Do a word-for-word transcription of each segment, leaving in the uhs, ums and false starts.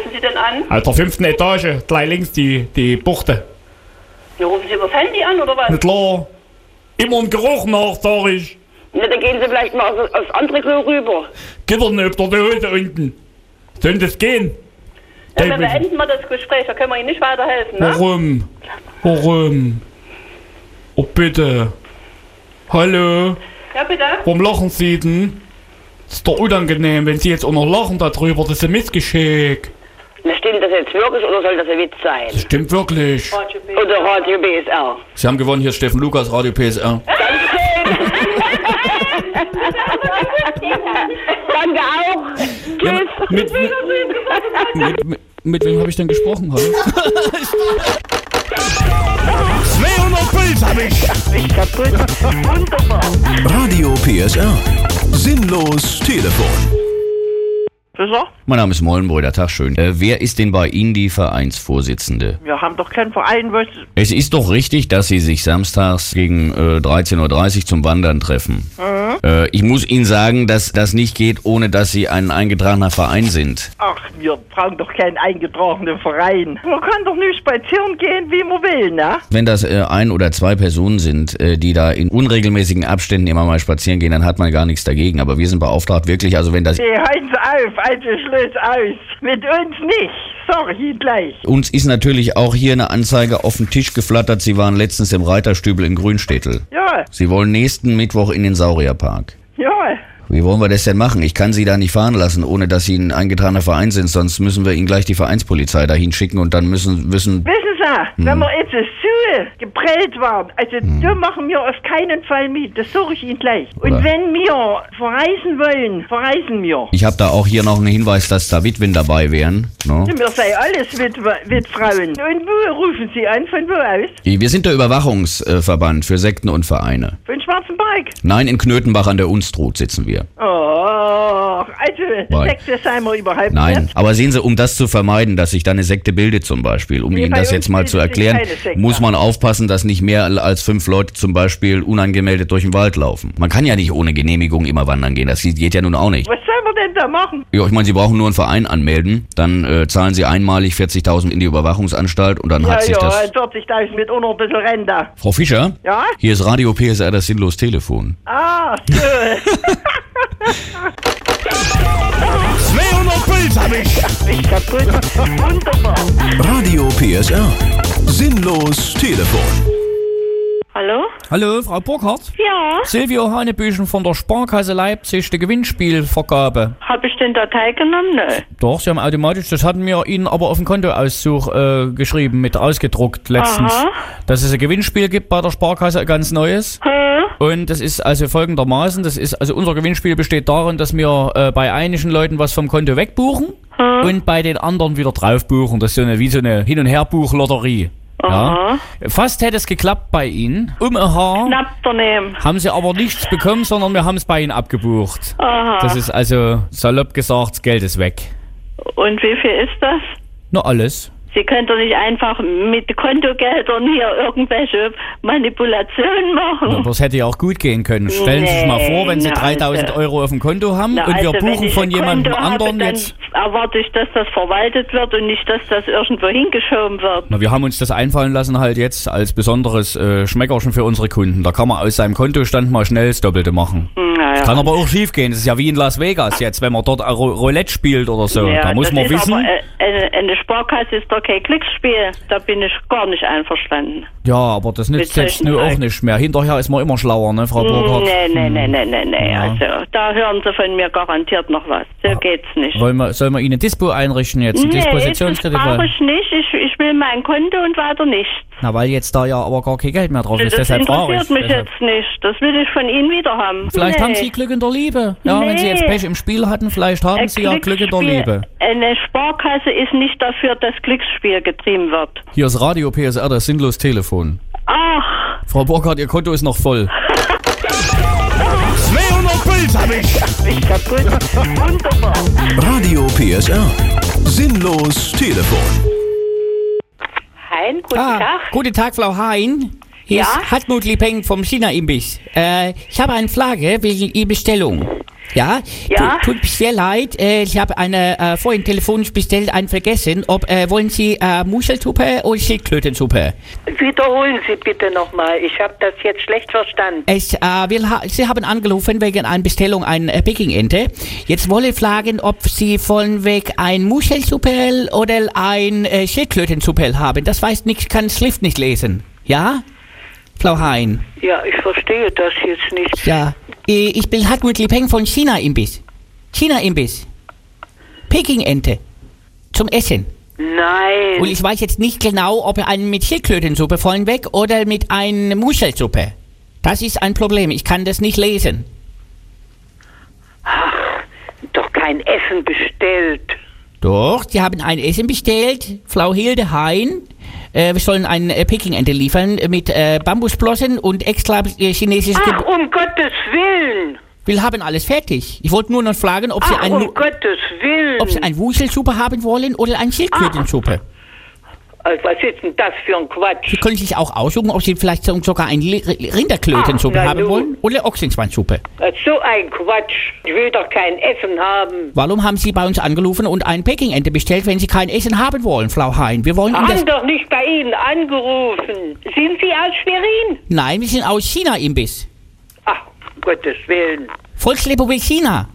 rufen Sie denn an? Aus der fünften Etage, gleich links die, die Buchte. Ja, rufen Sie übers Handy an, oder was? Nicht klar. Immer ein Geruch nach, sag ich. Na, dann gehen Sie vielleicht mal aufs, aufs andere Klo rüber. Gittern über der Hose unten. Soll das gehen? Ja, dann beenden wir das Gespräch, da können wir Ihnen nicht weiterhelfen, ne? Warum? Warum? Oh, bitte. Hallo? Ja, bitte? Warum lachen Sie denn? Das ist doch unangenehm, wenn Sie jetzt auch noch lachen darüber. Das ist ein Missgeschick. Na, stimmt das jetzt wirklich oder soll das ein Witz sein? Das stimmt wirklich. Radio B S R. Oder Radio B S R. Sie haben gewonnen, hier ist Steffen Lukas, Radio P S R. Danke auch. Tschüss. Ja, mit, mit, mit, mit, mit wem habe ich denn gesprochen? Hallo? zweihundert Puls hab ich. Ich kaputt. Wunderbar. Radio P S R. Sinnlos Telefon. Wieso? Mein Name ist Mollenbrüder, Tag schön. Äh, wer ist denn bei Ihnen die Vereinsvorsitzende? Wir haben doch keinen Verein, was... Es ist doch richtig, dass Sie sich samstags gegen äh, dreizehn Uhr dreißig zum Wandern treffen. Mhm. Äh, ich muss Ihnen sagen, dass das nicht geht, ohne dass Sie ein eingetragener Verein sind. Ach, wir brauchen doch keinen eingetragenen Verein. Man kann doch nicht spazieren gehen, wie man will, ne? Wenn das äh, ein oder zwei Personen sind, äh, die da in unregelmäßigen Abständen immer mal spazieren gehen, dann hat man gar nichts dagegen. Aber wir sind beauftragt wirklich, also wenn das... Hey, hören Sie auf, also Schluss aus. Mit uns nicht, sag ich Ihnen gleich. Uns ist natürlich auch hier eine Anzeige auf den Tisch geflattert. Sie waren letztens im Reiterstübel in Grünstädtel. Ja, Sie wollen nächsten Mittwoch in den Saurierpark. ja. Wie wollen wir das denn machen? Ich kann Sie da nicht fahren lassen, ohne dass Sie ein eingetragener Verein sind, sonst müssen wir Ihnen gleich die Vereinspolizei dahin schicken und dann müssen wissen... Wissen Sie, wenn wir jetzt so geprellt waren, also da machen wir auf keinen Fall mit, das sage ich Ihnen gleich. Und Oder? wenn wir verreisen wollen, verreisen wir. Ich habe da auch hier noch einen Hinweis, dass da Witwen dabei wären. No? Wir sei alles Witwe, Witfrauen. Und wo rufen Sie an? Von wo aus? Wir sind der Überwachungsverband für Sekten und Vereine. Von Schwarzenberg? Nein, in Knötenbach an der Unstrut sitzen wir. Oh, also Nein. Sekte seien wir überhaupt Nein, nicht. aber sehen Sie, um das zu vermeiden, dass sich da eine Sekte bildet zum Beispiel, um Nee, Ihnen bei das uns jetzt mal bildet zu sich erklären, keine Sekte. muss man aufpassen, dass nicht mehr als fünf Leute zum Beispiel unangemeldet durch den Wald laufen. Man kann ja nicht ohne Genehmigung immer wandern gehen, das geht ja nun auch nicht. Was sollen wir denn da machen? Ja, ich meine, Sie brauchen nur einen Verein anmelden, dann äh, zahlen Sie einmalig vierzigtausend in die Überwachungsanstalt und dann Ja, hat sich ja, das... vierzigtausend mit auch noch ein bisschen Rente. Frau Fischer? Ja? Hier ist Radio P S R, das sinnlos Telefon. Ah, so. zweihundert Puls hab ich. Ich kaputt. Wunderbar. Radio P S R. Sinnlos Telefon. Hallo? Hallo, Frau Burkhardt? Ja. Silvio Hanebüchen von der Sparkasse Leipzig, die Gewinnspielvergabe. Hab ich den da teilgenommen? Nö. Doch, Sie haben automatisch, das hatten wir Ihnen aber auf den Kontoauszug äh, geschrieben, mit ausgedruckt letztens. Aha. Dass es ein Gewinnspiel gibt bei der Sparkasse, ein ganz neues. Hä? Und das ist also folgendermaßen, das ist, also unser Gewinnspiel besteht darin, dass wir äh, bei einigen Leuten was vom Konto wegbuchen Hä? und bei den anderen wieder draufbuchen. Das ist so eine, wie so eine Hin- und Herbuchlotterie. Ja. Aha. Fast hätte es geklappt bei Ihnen. Um ein Haar Knapp daneben. haben Sie aber nichts bekommen, sondern wir haben es bei Ihnen abgebucht. Aha. Das ist also, salopp gesagt, das Geld ist weg. Und wie viel ist das? Nur alles. Sie können doch nicht einfach mit Kontogeldern hier irgendwelche Manipulationen machen. Aber es hätte ja auch gut gehen können. Stellen Sie sich mal vor, wenn Sie Nee, na, dreitausend also- Euro auf dem Konto haben Na, und wir also, wenn buchen ich von ein jemandem Konto habe, anderen dann jetzt. erwarte ich, dass das verwaltet wird und nicht, dass das irgendwo hingeschoben wird. Na, wir haben uns das einfallen lassen halt jetzt als besonderes äh, Schmeckerchen für unsere Kunden. Da kann man aus seinem Kontostand mal schnell das Doppelte machen. Naja. Kann aber auch schief gehen. Das ist ja wie in Las Vegas jetzt, wenn man dort Ro- Roulette spielt oder so. Ja, da muss das man ist wissen. Aber, äh, eine, eine Sparkasse ist doch kein Glücksspiel. Da bin ich gar nicht einverstanden. Ja, aber das nützt Mit jetzt solchen nur auch Ereignissen. nicht mehr. Hinterher ist man immer schlauer, ne, Frau Burkhardt? Nee, nee, nee, nee, nee, nee. Ja. Also, da hören Sie von mir garantiert noch was. So geht's nicht. Wollen wir, sollen wir Ihnen ein Dispo einrichten jetzt? Ein Nee, das Dispositionskredit? brauche ich nicht. Ich, ich will mein Konto und weiter nichts. Na, weil jetzt da ja aber gar kein Geld mehr drauf ist. Das Deshalb frage ich. interessiert mich Deshalb. jetzt nicht. Das will ich von Ihnen wieder haben. Vielleicht nee. haben Sie Glück in der Liebe. Ja, wenn Sie jetzt Nee. Pech im Spiel hatten, vielleicht haben Ein Sie ja Glück in der Glücksspiel- Liebe. Eine Sparkasse ist nicht dafür, dass Glücksspiel getrieben wird. Hier ist Radio P S R, das sinnlos Telefon. Ach, Frau Burkhardt, Ihr Konto ist noch voll. zweihundert Puls hab ich. Ich kaputt. Wunderbar. Radio P S R. Sinnlos Telefon. Hein, guten Ah, Tag. guten Tag, Frau Hein. Hier Ja? ist Hartmut Liepeng vom China-Imbiss. Äh, ich habe eine Frage wegen Ihrer Bestellung. Ja, Ja? tu- tut mir sehr leid. Äh, ich habe eine äh, vorhin telefonisch bestellt, einen vergessen. Ob äh, wollen Sie äh, Muschelsuppe oder Schildkrötensuppe? Wiederholen Sie bitte nochmal. Ich habe das jetzt schlecht verstanden. Es, äh, wir ha Sie haben angerufen wegen einer Bestellung einer äh, Peking-Ente. Jetzt wollte ich fragen, ob Sie von weg ein Muschelsuppe oder ein äh, Schildkrötensuppe haben. Das weiß nicht, ich kann die Schrift nicht lesen. Ja? Frau Hein. Ja, ich verstehe das jetzt nicht. Ja. Äh, Ich bin Hartmut Lipeng von China-Imbiss. China-Imbiss. Peking-Ente. Zum Essen. Nein. Und ich weiß jetzt nicht genau, ob er einen mit Schildkrötensuppe vorhin weg oder mit einer Muschelsuppe. Das ist ein Problem. Ich kann das nicht lesen. Doch kein Essen bestellt. Doch, Sie haben ein Essen bestellt, Frau Hilde Hein. Äh, wir sollen ein äh, Peking-Ente liefern äh, mit äh, Bambusblossen und extra äh, chinesisches Ach, Ge um Gottes Willen. Wir haben alles fertig. Ich wollte nur noch fragen, ob Sie, Ach, ein, um Gottes Willen. ob Sie ein Wuschelsuppe haben wollen oder ein Schildkrötensuppe. Also, was ist denn das für ein Quatsch? Sie können sich auch aussuchen, ob Sie vielleicht so- sogar eine Li- Rinderklötensuppe Ach, na haben nun. wollen oder Ochsenschwanzsuppe. Das ist so ein Quatsch. Ich will doch kein Essen haben. Warum haben Sie bei uns angerufen und ein Peking-Ente bestellt, wenn Sie kein Essen haben wollen, Frau Hein? Wir wollen Ihnen das... Haben doch nicht bei Ihnen angerufen. Sind Sie aus Schwerin? Nein, wir sind aus China-Imbiss. Ach, um Gottes Willen. Volksrepublik China.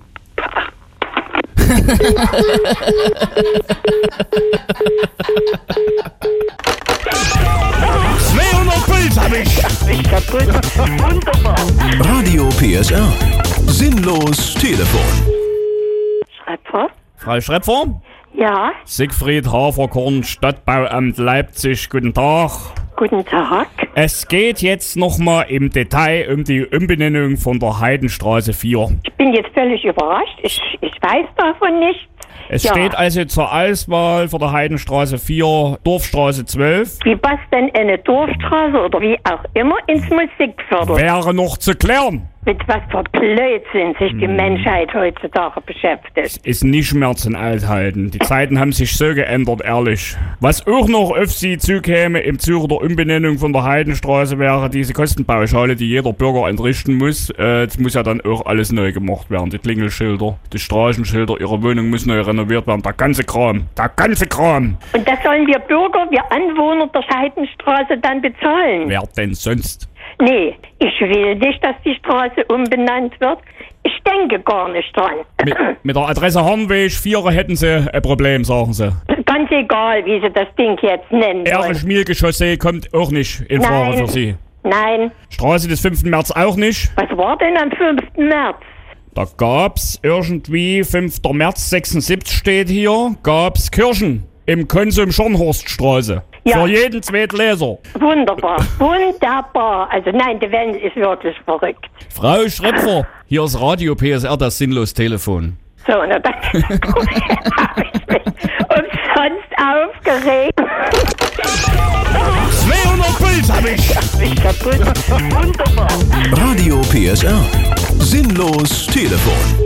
zweihundert Puls hab ich. Ich kaputt. Wunderbar. Radio P S R. Sinnlos Telefon. Schreiber? Frau Schrepfer? Ja, Siegfried Haferkorn, Stadtbauamt Leipzig, guten Tag. guten Tag. Es geht jetzt nochmal im Detail um die Umbenennung von der Heidenstraße vier. Ich bin jetzt völlig überrascht. Ich, ich weiß davon nichts. Es Ja. steht also zur Auswahl für der Heidenstraße vier Dorfstraße zwölf. Wie passt denn eine Dorfstraße oder wie auch immer ins Musikviertel? Wäre noch zu klären. Mit was für Blödsinn sich die Menschheit heutzutage beschäftigt. Ist nicht mehr zum Aushalten. Die Zeiten haben sich so geändert, ehrlich. Was auch noch auf Sie zukäme im Zuge der Umbenennung von der Heidenstraße wäre diese Kostenpauschale, die jeder Bürger entrichten muss. Äh, das muss ja dann auch alles neu gemacht werden. Die Klingelschilder, die Straßenschilder, Ihre Wohnung muss neu renoviert werden. Der ganze Kram. Der ganze Kram. Und das sollen wir Bürger, wir Anwohner der Scheidenstraße dann bezahlen? Wer denn sonst? Nee, ich will nicht, dass die Straße umbenannt wird. Ich denke gar nicht dran. Mit, mit der Adresse Hornweg vier hätten Sie ein Problem, sagen Sie. Ganz egal, wie sie das Ding jetzt nennen wollen. Erich-Mielke-Chaussee kommt auch nicht in Frage Nein. für Sie. Nein. Straße des fünften März auch nicht. Was war denn am fünften März? Da gab's irgendwie, fünfter März sechsundsiebzig steht hier, gab's Kirchen im Konsum Schornhorststraße. Ja. Für jeden Zweitleser. Wunderbar, wunderbar. Also nein, die Welt ist wirklich verrückt. Frau Schrepfer, hier ist Radio P S R, das sinnlos Telefon. So, na dann habe ich mich umsonst aufgeregt. zweihundert Puls hab ich. Ich kaputt. Wunderbar. Radio P S R. Sinnlos Telefon.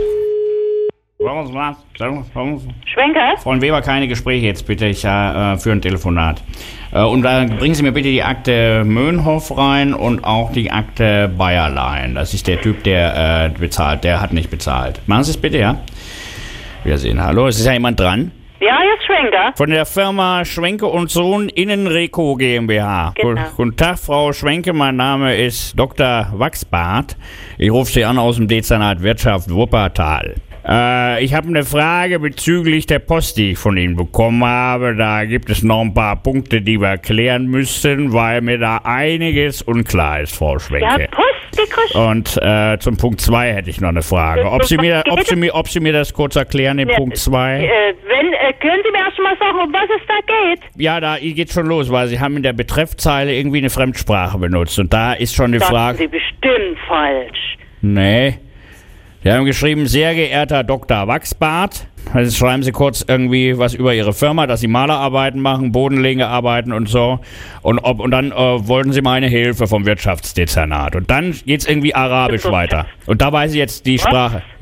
Schwenker? Freund Weber, keine Gespräche jetzt bitte, ich äh, für ein Telefonat. Äh, und dann bringen Sie mir bitte die Akte Möhnhoff rein und auch die Akte Bayerlein. Das ist der Typ, der äh, bezahlt, der hat nicht bezahlt. Machen Sie es bitte, ja? Wiedersehen. Hallo, ist ja jemand dran? Ja, jetzt Schwenker. Von der Firma Schwenke und Sohn Innenreco GmbH. Genau. Gu- Guten Tag, Frau Schwenke, mein Name ist Doktor Wachsbart. Ich rufe Sie an aus dem Dezernat Wirtschaft Wuppertal. Äh, ich habe eine Frage bezüglich der Post, die ich von Ihnen bekommen habe. Da gibt es noch ein paar Punkte, die wir klären müssen, weil mir da einiges unklar ist, Frau Ja, Schwenke. Post, die kriegst Und äh, zum Punkt zwei hätte ich noch eine Frage. Ob Sie mir, ob Sie mir, ob Sie mir das kurz erklären, den Punkt zwei? Äh, wenn, äh, können Sie mir erst mal sagen, um was es da geht? Ja, da geht schon los, weil Sie haben in der Betreffzeile irgendwie eine Fremdsprache benutzt. Und da ist schon die Sagen Frage... Sie bestimmt falsch. Nee. Sie haben geschrieben, sehr geehrter Doktor Wachsbart. Also schreiben Sie kurz irgendwie was über Ihre Firma, dass Sie Malerarbeiten machen, Bodenlegearbeiten und so. Und, ob, und dann äh, wollten Sie meine Hilfe vom Wirtschaftsdezernat. Und dann geht's irgendwie arabisch weiter. Und da weiß ich jetzt die Sprache. Ja.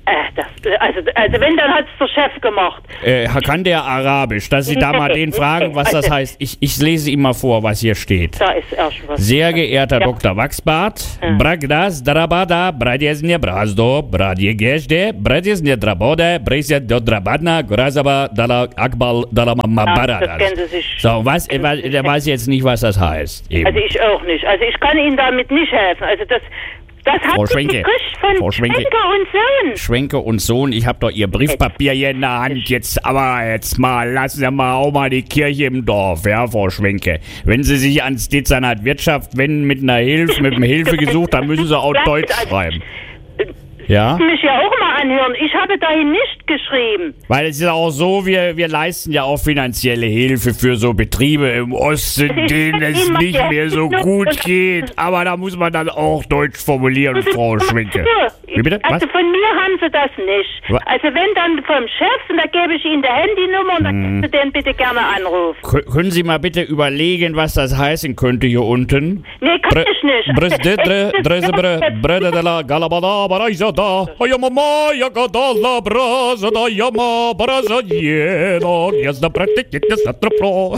Äh, das, also, also wenn, dann hat's der Chef gemacht. Äh, kann der Arabisch, dass Sie da mal den fragen, was das heißt. Ich, ich lese ihm mal vor, was hier steht. Da ist erst was. Sehr geehrter Ja. Doktor Wachsbart, Ja. Bragdas Drabada, Bradjesne Brazdo, Bradjegejde, Bradjesne Drabode, Bresja Dodrabadna, Grazaba, Dala Akbal, Dala Ja, das Mabaradas. kennen Sie sich. So, was, äh, was- der weiß jetzt nicht, was das heißt. Eben. Also ich auch nicht. Also ich kann Ihnen damit nicht helfen. Also das, das Frau hat Schwenke. gekriegt von Frau Schwenke. Schwenke und Sohn. Schwenke und Sohn, ich hab doch Ihr Briefpapier hier in der Hand. Jetzt aber, jetzt mal, lassen Sie mal auch mal die Kirche im Dorf, ja, Frau Schwenke. Wenn Sie sich ans Dezernat Wirtschaft wenden mit einer Hilfe, mit einem Hilfegesuch, dann müssen Sie auch Deutsch schreiben. Ja? Mich ja auch mal anhören. Ich habe dahin nicht geschrieben. Weil es ist auch so, wir, wir leisten ja auch finanzielle Hilfe für so Betriebe im Osten, denen es nicht mehr so gut geht. Aber da muss man dann auch Deutsch formulieren, Frau Schwenke. Wie bitte? Was? Also von mir haben Sie das nicht. Wa- Also wenn dann vom Chef, und da gebe ich Ihnen die Handynummer und dann können Sie den bitte gerne anrufen. Kö- Können Sie mal bitte überlegen, was das heißen könnte hier unten? Nee, kann ich nicht. Brzdedre, drezebre, brededela, galabada, barajada, ayamama, yagadala, brazada, yama, barazajena, gniazda, pratik, gniazda, tropro.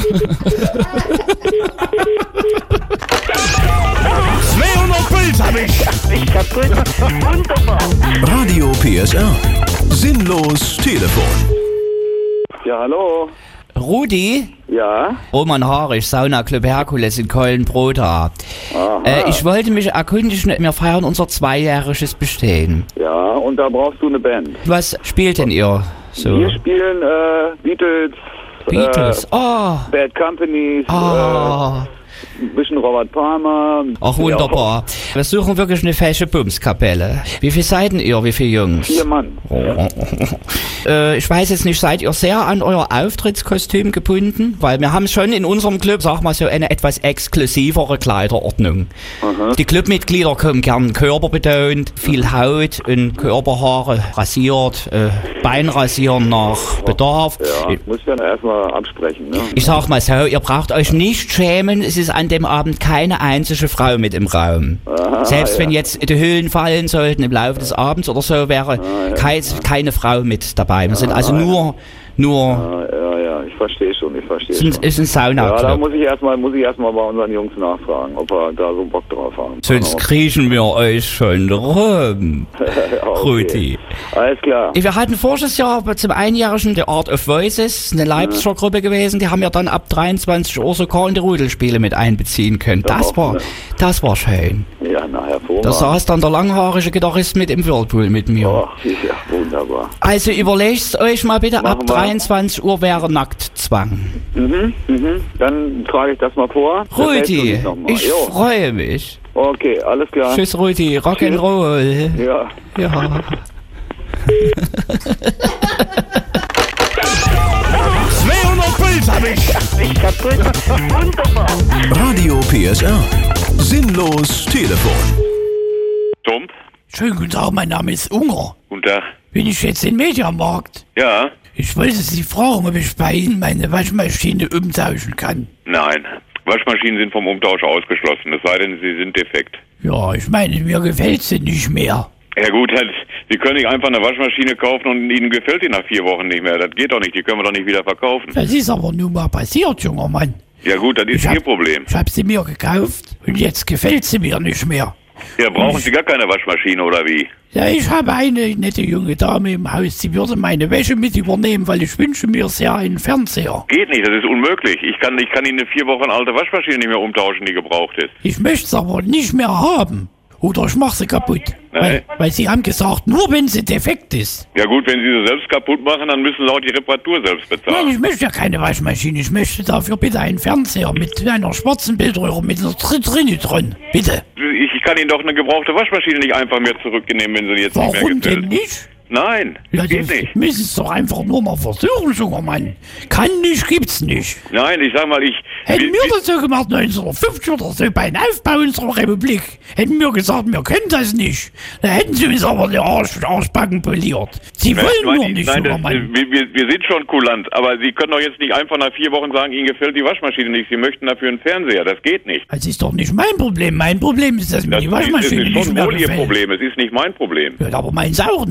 zweihundertfünf hab ich! Ich kaputt. Wunderbar. Radio P S R. Sinnlos Telefon. Ja, hallo. Rudi? Ja. Roman Harisch, Sauna Club Herkules in Köln-Broda. Aha. Äh, ich wollte mich erkundigen, wir feiern unser zweijähriges Bestehen. Ja, und da brauchst du eine Band. Was spielt denn ihr so? Wir spielen äh, Beatles, Beatles. Äh, Oh, Bad Companies, oh. äh, ein bisschen Robert Palmer. Ach, wunderbar. Wir suchen wirklich eine fesche Bumskapelle. Wie viele seid denn ihr? Wie viele Jungs? Vier Mann. Äh, ich weiß jetzt nicht, seid ihr sehr an euer Auftrittskostüm gebunden? Weil wir haben schon in unserem Club, sag mal so, eine etwas exklusivere Kleiderordnung. Die Clubmitglieder kommen gern körperbetont, viel Haut und Körperhaare rasiert, äh, Beinrasieren nach Bedarf. Ja, muss ich dann erstmal absprechen, ne? Ich sag mal so, ihr braucht euch nicht schämen, es ist an dem Abend keine einzige Frau mit im Raum. Aha, Selbst ja. wenn jetzt die Hüllen fallen sollten im Laufe des Abends oder so, wäre kei- keine Frau mit dabei. Wir sind also nur, nur, Ja, ja, ja, ich verstehe schon, ich verstehe es ist schon. ein- ist ein Ja, da Saunaclub. muss ich erstmal, muss ich erstmal bei unseren Jungs nachfragen, ob wir da so Bock drauf haben. Sonst kriechen wir euch schon rum, Okay. Rudi. Alles klar. Wir hatten voriges Jahr zum Einjährigen The Art of Voices, eine Leipziger Gruppe gewesen, die haben ja dann ab dreiundzwanzig Uhr sogar in die Rudelspiele mit einbeziehen können. Das auch, war, ne? das war schön. Ja, na, hervorragend. Da saß dann der langhaarige Gitarrist mit im Whirlpool mit mir. Ach, ja, wunderbar. Also überlegt euch mal bitte, ab Machen wir. dreiundzwanzig Uhr wäre Nacktzwang. Mhm, mhm. Dann trage ich das mal vor. Das hältst du Rudi, nicht noch mal. ich Jo. freue mich. Okay, alles klar. Tschüss Rudi, Rock'n'Roll. Ja. Ja. zweihundertfünf hab ich! Ich kaputt. Wunderbar. Radio P S R. Sinnlos Telefon. Dump? Schönen guten Tag, mein Name ist Unger. Guten Tag. Bin ich jetzt im Mediamarkt? Ja? Ich wollte Sie fragen, ob ich bei Ihnen meine Waschmaschine umtauschen kann. Nein. Waschmaschinen sind vom Umtausch ausgeschlossen, es sei denn, sie sind defekt. Ja, ich meine, mir gefällt sie nicht mehr. Ja gut, halt, Sie können nicht einfach eine Waschmaschine kaufen und Ihnen gefällt die nach vier Wochen nicht mehr. Das geht doch nicht, die können wir doch nicht wieder verkaufen. Das ist aber nun mal passiert, junger Mann. Ja gut, das ist Ich hab- Ihr Problem. Ich habe sie mir gekauft und jetzt gefällt sie mir nicht mehr. Ja, brauchen Sie gar keine Waschmaschine oder wie? Ja, ich habe eine nette junge Dame im Haus, sie würde meine Wäsche mit übernehmen, weil ich wünsche mir sehr einen Fernseher. Geht nicht, das ist unmöglich. Ich kann, ich kann Ihnen eine vier Wochen alte Waschmaschine nicht mehr umtauschen, die gebraucht ist. Ich möchte sie aber nicht mehr haben. Oder ich mache sie kaputt. Weil, weil sie haben gesagt, nur wenn sie defekt ist. Ja gut, wenn Sie sie selbst kaputt machen, dann müssen Sie auch die Reparatur selbst Nein, bezahlen. ich möchte ja keine Waschmaschine. Ich möchte dafür bitte einen Fernseher mit einer schwarzen Bildröhre mit einer Tr- Trinitron. Bitte. Ich, ich kann Ihnen doch eine gebrauchte Waschmaschine nicht einfach mehr zurücknehmen, wenn sie jetzt nicht mehr Warum gefällt. denn nicht? Nein, Ja, das geht das nicht. müssen es doch einfach nur mal versuchen, junger Mann. Kann nicht, gibt's nicht. Nein, ich sag mal, ich... Hätten wir das so gemacht neunzehnhundertfünfzig oder so beim Aufbau unserer Republik, hätten wir gesagt, wir können das nicht. Da hätten sie uns aber die Arsch, Arschbacken poliert. Sie Nein, wollen nein, nur ich- nicht, nein, junger das, Mann. wir, wir, wir sind schon kulant, aber Sie können doch jetzt nicht einfach nach vier Wochen sagen, Ihnen gefällt die Waschmaschine nicht, Sie möchten dafür einen Fernseher, das geht nicht. Das ist doch nicht mein Problem. Mein Problem ist, dass mir Das die ist, Waschmaschine das ist nicht schon mehr wohl Ihr gefällt. Problem, es ist nicht mein Problem. Ja, aber meins auch nicht. Ich möchte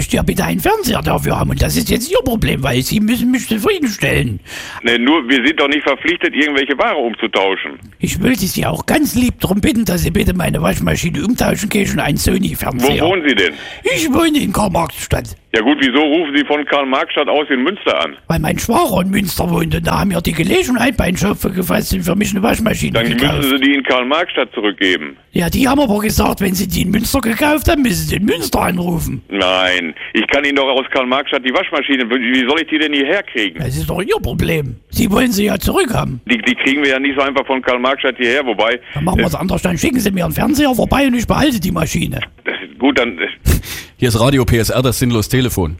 möchte ja bitte einen Fernseher dafür haben und das ist jetzt Ihr Problem, weil Sie müssen mich zufriedenstellen. Ne, nur, wir sind doch nicht verpflichtet, irgendwelche Ware umzutauschen. Ich wollte Sie auch ganz lieb darum bitten, dass Sie bitte meine Waschmaschine umtauschen können und einen Sony-Fernseher. Wo wohnen Sie denn? Ich wohne in Karl-Marx-Stadt. Ja gut, wieso rufen Sie von Karl-Marx-Stadt aus in Münster an? Weil mein Schwager in Münster wohnt und da haben mir die Gelegenheit bei Schöpfer gefasst und für mich eine Waschmaschine Dann gekauft. müssen Sie die in Karl-Marx-Stadt zurückgeben. Ja, die haben aber gesagt, wenn Sie die in Münster gekauft haben, müssen Sie in Münster anrufen. Nein, ich kann Ihnen doch aus Karl-Marx-Stadt die Waschmaschine, wie soll ich die denn hierher kriegen? Das ist doch Ihr Problem. Sie wollen sie ja zurückhaben. Die, die kriegen wir ja nicht so einfach von Karl-Marx-Stadt hierher, wobei... Dann machen wir es anders, dann schicken Sie mir einen Fernseher vorbei und ich behalte die Maschine. Das ist gut, dann... Hier ist Radio P S R, das sinnlos Telefon.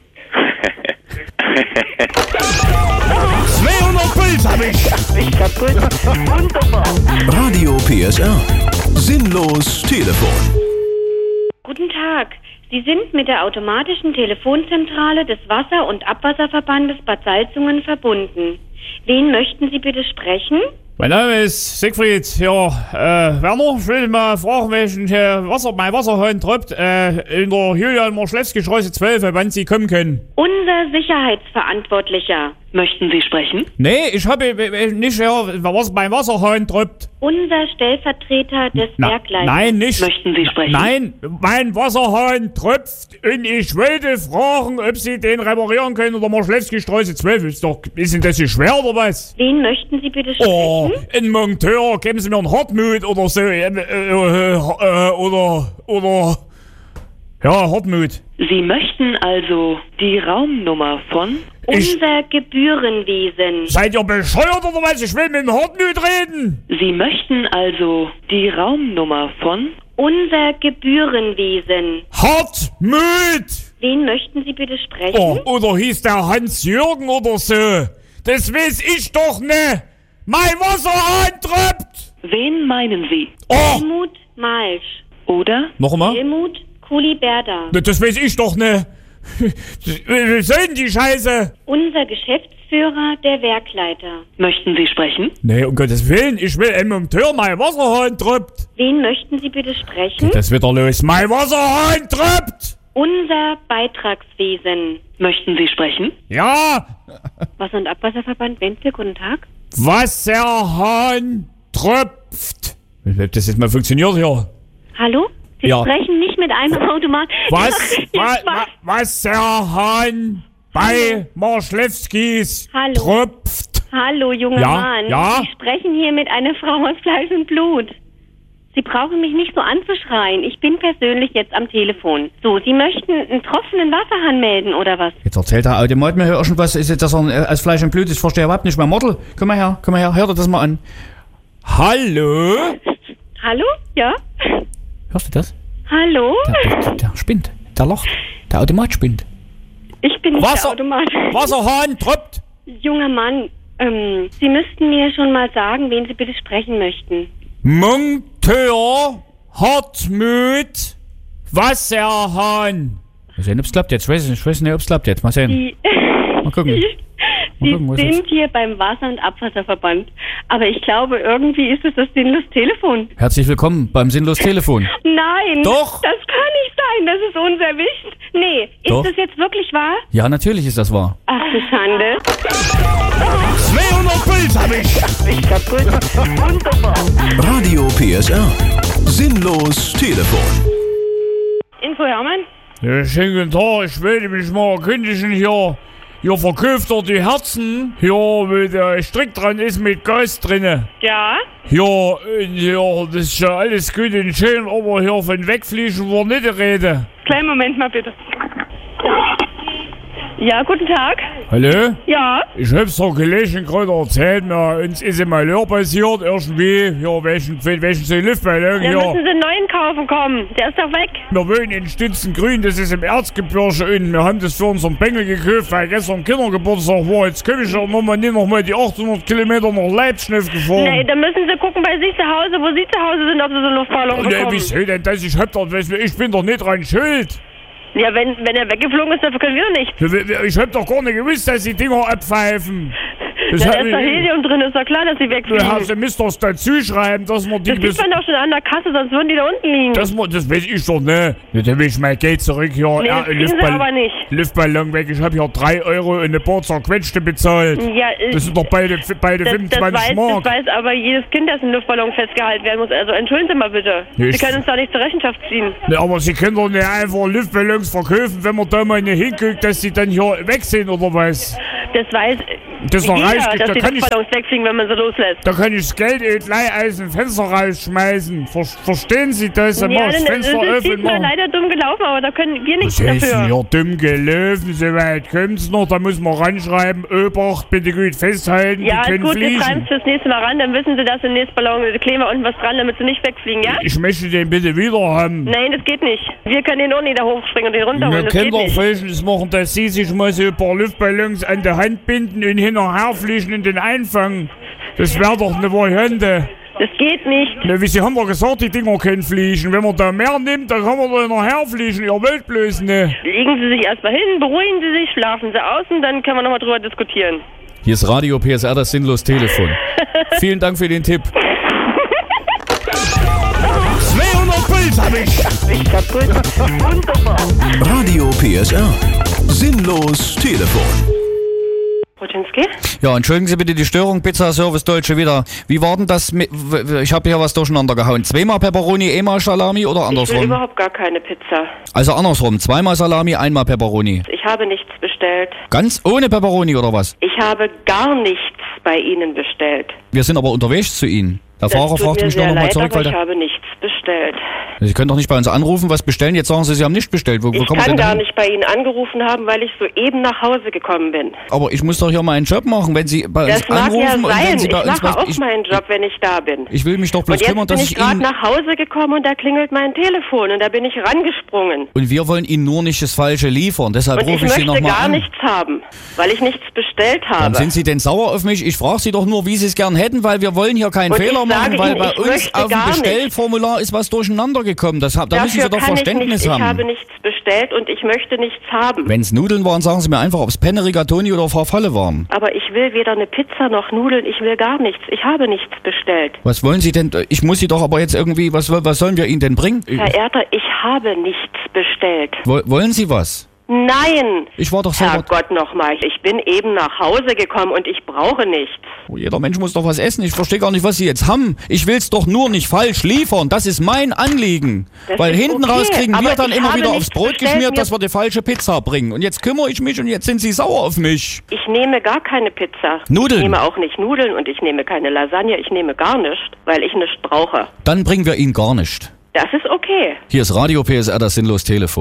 zweihundert Puls hab ich. Ich kaputt. Wunderbar. Radio P S R. Sinnlos Telefon. Guten Tag. Sie sind mit der automatischen Telefonzentrale des Wasser- und Abwasserverbandes Bad Salzungen verbunden. Wen möchten Sie bitte sprechen? Mein Name ist Siegfried. Ja, äh, Werner, ich will mal fragen, welchen äh, Wasser, mein Wasserhahn tropft, äh, in der Julian-Marschlewski-Straße zwölf, wann Sie kommen können. Unser Sicherheitsverantwortlicher. Möchten Sie sprechen? Nee, ich habe äh, nicht gehört, was mein Wasserhahn tropft. Unser Stellvertreter des Na, Werkleiters. Nein, nicht. Möchten Sie sprechen? Nein, mein Wasserhahn tropft und ich wollte fragen, ob Sie den reparieren können oder Marschlewski-Straße zwölf. Ist doch, ist denn das so schwer oder was? Wen möchten Sie bitte sprechen? Oh, ein Monteur, geben Sie mir einen Hartmut oder so, äh, äh, äh, oder, oder, ja, Hartmut. Sie möchten also die Raumnummer von... Ich, Unser Gebührenwesen. seid ihr bescheuert oder was? Ich will mit dem Hartmut reden. Sie möchten also die Raumnummer von... Unser Gebührenwesen. Hartmut! Wen möchten Sie bitte sprechen? Oh, oder hieß der Hans-Jürgen oder so? Das weiß ich doch ne. Mein Wasserhahn tropft! Wen meinen Sie? Oh! Helmut Malsch. Oder? Noch einmal? Helmut Kuliberda. Das weiß ich doch ne. Was soll denn die Scheiße? Unser Geschäftsführer, der Werkleiter. Möchten Sie sprechen? Nee, um Gottes Willen, ich will ein Monteur, mein Wasserhahn tropft. Wen möchten Sie bitte sprechen? Geht das wieder los? Mein Wasserhahn tropft! Unser Beitragswesen. Möchten Sie sprechen? Ja! Wasser- und Abwasserverband Wenzel, guten Tag. Wasserhahn tropft! Ob das jetzt mal funktioniert hier? Hallo? Sie Ja. sprechen nicht mit einem Automat. Was? Ja, wa, ich wa, weiß. Wasserhahn bei Marschlewskis Hallo. tropft! Hallo, junger Ja, Mann. ja? Sie sprechen hier mit einer Frau aus Fleisch und Blut. Sie brauchen mich nicht so anzuschreien. Ich bin persönlich jetzt am Telefon. So, Sie möchten einen tropfenden Wasserhahn melden, oder was? Jetzt erzählt der Automat mir irgendwas, ist jetzt, dass er aus Fleisch und Blut ist, ich verstehe überhaupt nicht mehr. Mordel, komm mal her, komm mal her, hör dir das mal an. Hallo? Hallo? Ja? Hörst du das? Hallo? Der, der, der spinnt, der lacht, der Automat spinnt. Ich bin nicht Wasser- der Automat. Wasserhahn tropft! Junger Mann, ähm, Sie müssten mir schon mal sagen, wen Sie bitte sprechen möchten. Monteur, Hartmut, Wasserhahn. Mal sehen, ob's klappt jetzt. Ich weiß nicht, ich weiß nicht, ob's klappt jetzt. Mal sehen. Die, Mal gucken. Sie gucken, wo ist sind hier beim Wasser- und Abwasserverband. Aber ich glaube, irgendwie ist es das sinnlos Telefon. Herzlich willkommen beim Sinnlos Telefon. Nein. Doch. Das kann nicht sein. Das ist unerwischt. Nee. Doch. Ist das jetzt wirklich wahr? Ja, natürlich ist das wahr. Ach du Schande. zweihundert Puls hab ich. Ich kaputt. Wunderbar. Radio P S R. Sinnlos Telefon. Info Hermann? Ja, schönen guten Tag. Ich will mich mal erkundigen hier. Hier verkauft er die Herzen. Hier, mit der Strick dran ist mit Gas drinne. Ja. Ja, und hier, das ist ja alles gut und schön, aber hier von wegfliegen war nicht die Rede. Kleinen Moment mal bitte. Ja, guten Tag. Hallo? Ja. Ich hab's doch gelesen, gerade erzählt, mir, uns ist ein Malheur passiert, irgendwie, ja, welchen, welchen so Luftballon, Dann ja. müssen Sie einen neuen kaufen kommen. Der ist doch weg. Wir wohnen in Stützengrün, das ist im Erzgebirge und wir haben das für unseren Bengel gekauft, weil gestern Kindergeburtstag war. Jetzt komm ich ja nochmal nicht nochmal die achthundert Kilometer nach Leipzig gefahren. Nee, dann müssen Sie gucken bei sich zu Hause, wo Sie zu Hause sind, ob Sie so einen Luftballon Nee, bekommen. wieso denn das? Ich hab doch, ich bin doch nicht dran schuld. Ja, wenn, wenn er weggeflogen ist, dafür können wir doch nicht. Ich hab doch gar nicht gewusst, dass die Dinger abpfeifen. Das da hab ist doch ich- Helium drin, ist doch klar, dass sie Du wegfliegen. hast, du müsst doch dazu schreiben, dass man die... Das sieht man doch schon an der Kasse, sonst würden die da unten liegen. Das, mu- das weiß ich doch, ne? Dann will ich mein Geld zurück hier. Nee, das kriegen sie aber nicht. Luftballon weg. Ich habe hier drei Euro und eine paar zerquetschte bezahlt. Ja, äh, Das sind doch beide, beide das, das, fünfundzwanzig weiß, Mark. das weiß aber jedes Kind, das in Luftballon festgehalten werden muss. Also entschuldigen Sie mal bitte. Nee, Sie ich- können uns da nicht zur Rechenschaft ziehen. Ne, aber Sie können doch nicht einfach Luftballons verkaufen, wenn man da mal nicht hinguckt, dass sie dann hier weg sind oder was? Das weiß Das ist doch jeder, reichlich, dass da die kann ich- Luftballons wegfliegen, wenn man sie loslässt. Da kann ich das Geld eben gleich aus dem Fenster rausschmeißen. Ver verstehen Sie das? Dann mach ich das das Fenster ist offen. diesmal mach- leider dumm gelaufen, aber da können wir nichts Was heißt denn dafür. hier dumm gelaufen? So weit kommt's noch. Da muss man ranschreiben, Obacht, bitte gut festhalten, Ja, die können gut, wir schreiben fliegen. es fürs nächste Mal ran, dann wissen Sie, dass im nächsten Ballon, da kleben wir unten was dran, damit sie nicht wegfliegen, ja? Ich möchte den bitte wieder haben. Nein, das geht nicht. Wir können den auch nicht da hochspringen und den runterholen, Wir das können geht doch nicht. Folgendes machen, dass Sie sich mal so ein paar Luftballons an der Hand binden und hinterher fliegen und den einfangen. Das wäre doch eine Variante. Das geht nicht. Na, wie Sie haben doch gesagt, die Dinger können fliegen. Wenn man da mehr nimmt, dann kann man da hinterher fliegen. Ihr wollt bloß ne. Legen Sie sich erstmal hin, beruhigen Sie sich, schlafen Sie aus und dann können wir nochmal drüber diskutieren. Hier ist Radio P S R, das sinnlos Telefon. Vielen Dank für den Tipp. zweihundert Puls hab ich. Ich kaputt. Wunderbar. Radio P S R. Sinnlos Telefon. Rutinski? Ja, entschuldigen Sie bitte die Störung, Pizza Service Deutsche wieder. Wie war denn das mit, w- w- ich habe hier was durcheinander gehauen. Zweimal Pepperoni, einmal Salami oder Ich will andersrum? überhaupt gar keine Pizza. Also andersrum, zweimal Salami, einmal Pepperoni. Ich habe nichts bestellt. Ganz ohne Pepperoni oder was? Ich habe gar nichts bei Ihnen bestellt. Wir sind aber unterwegs zu Ihnen. Der Fahrer das tut fragt mir mich nur sehr noch mal leid, zurück, aber weil ich der, habe nichts bestellt. Sie können doch nicht bei uns anrufen, was bestellen. Jetzt sagen Sie, Sie haben nicht bestellt. Wo, wo Ich kommen wir kann denn gar hin? nicht bei Ihnen angerufen haben, weil ich soeben nach Hause gekommen bin. Aber ich muss doch hier mal einen Job machen, wenn Sie bei Das uns mag ja anrufen und wenn sein. Sie bei Ich uns mache was... auch Ich, meinen Job, wenn ich da bin. ich will mich doch bloß Und jetzt kümmern, bin dass ich ich gerade Ihnen... nach Hause gekommen und da klingelt mein Telefon und da bin ich rangesprungen. Und wir wollen Ihnen nur nicht das Falsche liefern. Deshalb Und ich rufe ich Sie möchte nochmal gar an. nichts haben, weil ich nichts bestellt habe. Dann sind Sie denn sauer auf mich? Ich frage Sie doch nur, wie Sie es gern hätten, weil wir wollen hier keinen Und ich Fehler machen, sage weil Ihnen, bei ich uns möchte auf dem gar Bestellformular ist was durcheinander gekommen. Das, hab- da müssen Sie Dafür doch kann Verständnis ich nicht. haben. Ich habe nichts bestellt und ich möchte nichts haben. Wenn es Nudeln waren, sagen Sie mir einfach, ob es Penne, Rigatoni oder Farfalle waren. Aber ich will weder eine Pizza noch Nudeln, ich will gar nichts. Ich habe nichts bestellt. Was wollen Sie denn? Ich muss Sie doch aber jetzt irgendwie, was, was sollen wir Ihnen denn bringen? Herr Erter, ich habe nichts bestellt. Wo- Wollen Sie was? Nein! Ich war doch selber... Herrgott nochmal, ich bin eben nach Hause gekommen und ich brauche nichts. Oh, jeder Mensch muss doch was essen. Ich verstehe gar nicht, was Sie jetzt haben. Ich will's doch nur nicht falsch liefern. Das ist mein Anliegen. Das Weil ist hinten okay, raus kriegen wir aber dann ich immer habe wieder aufs nichts Brot bestellt, geschmiert, mir- dass wir die falsche Pizza bringen. Und jetzt kümmere ich mich und jetzt sind Sie sauer auf mich. Ich nehme gar keine Pizza. Nudeln. Ich nehme auch nicht Nudeln und ich nehme keine Lasagne. Ich nehme gar nichts, weil ich nichts brauche. Dann bringen wir Ihnen gar nicht. Das ist okay. Hier ist Radio P S R, das sinnlos Telefon.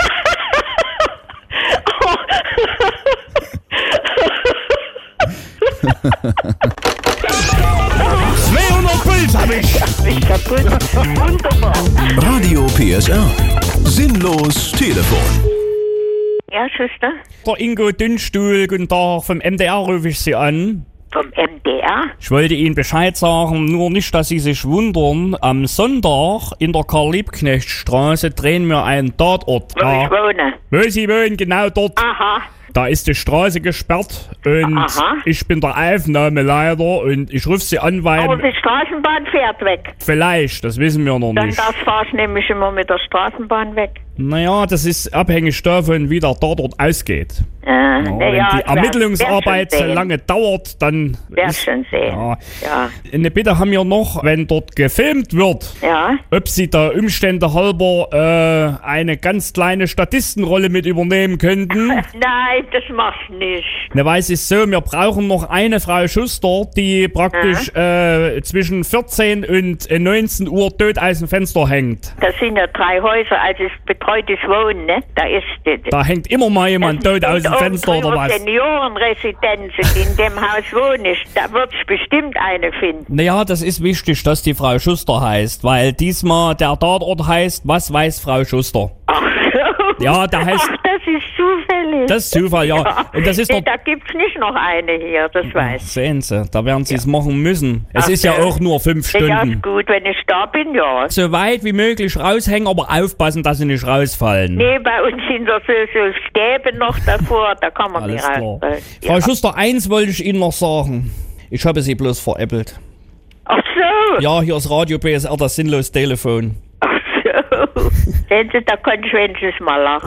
zweihundert Puls hab ich. Ich kaputt. Wunderbar. Radio P S R. Sinnlos Telefon. Ja, Schwester? Der Ingo Dünnstuhl, guten Tag, vom M D R rufe ich Sie an. Vom M D R? Ich wollte Ihnen Bescheid sagen, nur nicht, dass Sie sich wundern. Am Sonntag in der Karl-Liebknecht-Straße drehen wir einen Tatort. Wo ich wohne. Wo Sie wohnen, genau dort. Aha. Da ist die Straße gesperrt und Aha. ich bin der Aufnahmeleiter und ich rufe Sie an, weil... Aber die Straßenbahn fährt weg. Vielleicht, das wissen wir noch Dann nicht. das fahr ich nämlich immer mit der Straßenbahn weg. Naja, das ist abhängig davon, wie der Tatort ausgeht. Äh, Ja, na wenn ja, die ich werd- Ermittlungsarbeit werd schon so sehen. lange dauert, dann... Werd ist- schon sehen. Ja. Ja. Eine Bitte haben wir noch, wenn dort gefilmt wird, Ja. ob Sie da Umstände halber äh, eine ganz kleine Statistenrolle mit übernehmen könnten. Nein, das machst du nicht. Ne, weil es ist so, wir brauchen noch eine Frau Schuster, die praktisch äh, zwischen vierzehn und äh, neunzehn Uhr tot aus dem Fenster hängt. Das sind ja drei Häuser, also es betreutes Wohnen, ne? Da ist das. Da hängt immer mal jemand tot aus dem Fenster oder was. Seniorenresidenzen, in dem Haus wohne ich, da wird es bestimmt eine finden. Naja, das ist wichtig, dass die Frau Schuster heißt, weil diesmal der Tatort heißt, was weiß Frau Schuster? Ach so. Ja, der heißt- Ach, das ist zufällig. nicht. Das ist Zufall, ja. Und das ist nee, doch- da gibt's nicht noch eine hier, das weiß ich. Sehen Sie, da werden Sie es machen müssen. Es Ach, ist ja ja. auch nur fünf Ja, Stunden. ist gut, wenn ich da bin, ja. So weit wie möglich raushängen, aber aufpassen, dass Sie nicht rausfallen. Nee, bei uns sind da so, so Stäbe noch davor, da kann man Alles nicht klar. rausfallen. Frau Schuster, eins wollte ich Ihnen noch sagen. Ich habe Sie bloß veräppelt. Ach so. Ja, hier ist Radio B S R, das sinnlos Telefon. Ach so. Sehen Sie, da konnte ich wenigstens mal lachen.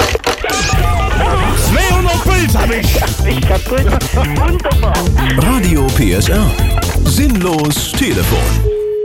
zweihundert Puls hab ich. Ich kaputt. Wunderbar. Radio P S R. Sinnlos Telefon.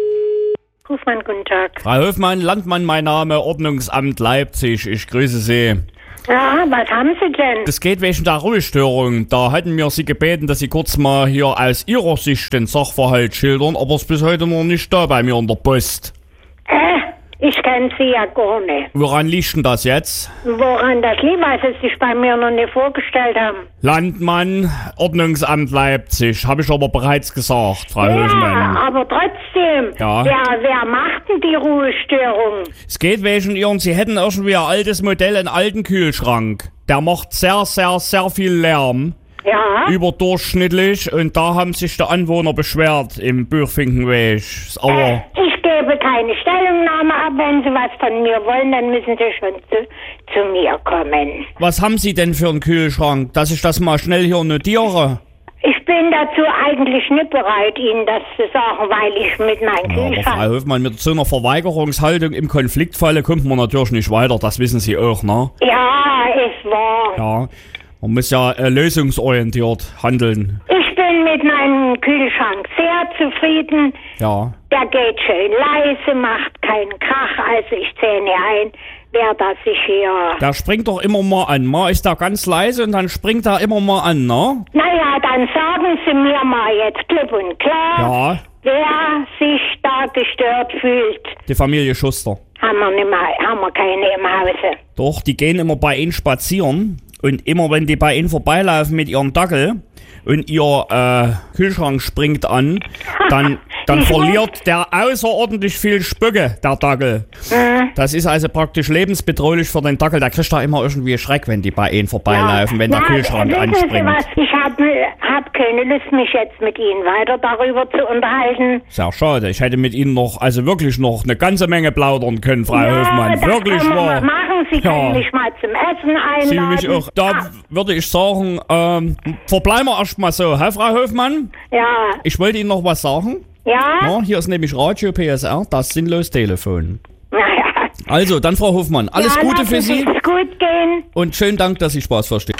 Hofmann, guten Tag. Frau Hofmann, Landmann, mein Name, Ordnungsamt Leipzig. Ich grüße Sie. Ja, was haben Sie denn? Das geht wegen der Ruhestörung. Da hatten wir Sie gebeten, dass Sie kurz mal hier aus Ihrer Sicht den Sachverhalt schildern, aber es ist bis heute noch nicht da bei mir in der Post. Äh, ich kenne Sie ja gar nicht. Woran liegt denn das jetzt? Woran das liegt, weil Sie sich bei mir noch nicht vorgestellt haben. Landmann, Ordnungsamt Leipzig. Habe ich aber bereits gesagt, Frau Ja, Hofmann. aber trotzdem. Ja. Wer, wer macht denn die Ruhestörung? Es geht wegen Ihren, Sie hätten irgendwie ein altes Modell, einen alten Kühlschrank. Der macht sehr, sehr, sehr viel Lärm. Ja. Überdurchschnittlich. Und da haben sich die Anwohner beschwert im Buchfinkenweg. Ist aber... Ich gebe keine Stellungnahme ab. Wenn Sie was von mir wollen, dann müssen Sie schon zu, zu mir kommen. Was haben Sie denn für einen Kühlschrank, dass ich das mal schnell hier notiere? Ich bin dazu eigentlich nicht bereit, Ihnen das zu sagen, weil ich mit meinem Ja, aber Kühlschrank... Frau Hofmann, mit so einer Verweigerungshaltung im Konfliktfalle kommt man natürlich nicht weiter. Das wissen Sie auch, ne? Ja, ist wahr. Ja, man muss ja äh, lösungsorientiert handeln. Ich bin mit meinem Kühlschrank sehr zufrieden. Ja. Der geht schön leise, macht keinen Krach, also ich zähle ein, wer das sich hier... Der springt doch immer mal an. Mal ist er ganz leise und dann springt er immer mal an, ne? Naja, dann sagen Sie mir mal jetzt klipp und klar, Ja, wer sich da gestört fühlt. die Familie Schuster. Haben wir, nicht mal, haben wir keine im Hause. Doch, die gehen immer bei Ihnen spazieren und immer wenn die bei Ihnen vorbeilaufen mit ihrem Dackel und Ihr äh, Kühlschrank springt an, dann, dann verliert der außerordentlich viel Spücke, der Dackel. Mhm. Das ist also praktisch lebensbedrohlich für den Dackel. Der kriegt da immer irgendwie Schreck, wenn die bei Ihnen vorbeilaufen, wenn der Na, Kühlschrank wissen anspringt. Sie was? Ich habe hab keine Lust, mich jetzt mit Ihnen weiter darüber zu unterhalten. Sehr schade. Ich hätte mit Ihnen noch, also wirklich noch eine ganze Menge plaudern können, Frau Ja, Hofmann. das Wirklich können wir wahr. mal machen. Sie können Ja. mich mal zum Essen einladen. Sie mich auch. Da würde ich sagen, ähm, verbleiben wir erstmal so, hä, Frau Hofmann? Ja. Ich wollte Ihnen noch was sagen. Ja? Ja, hier ist nämlich Radio P S R, das sinnlos Telefon. Naja. Also, dann Frau Hofmann, alles ja, Gute lassen für Sie Sich's gut gehen. und schönen Dank, dass Sie Spaß verstehen.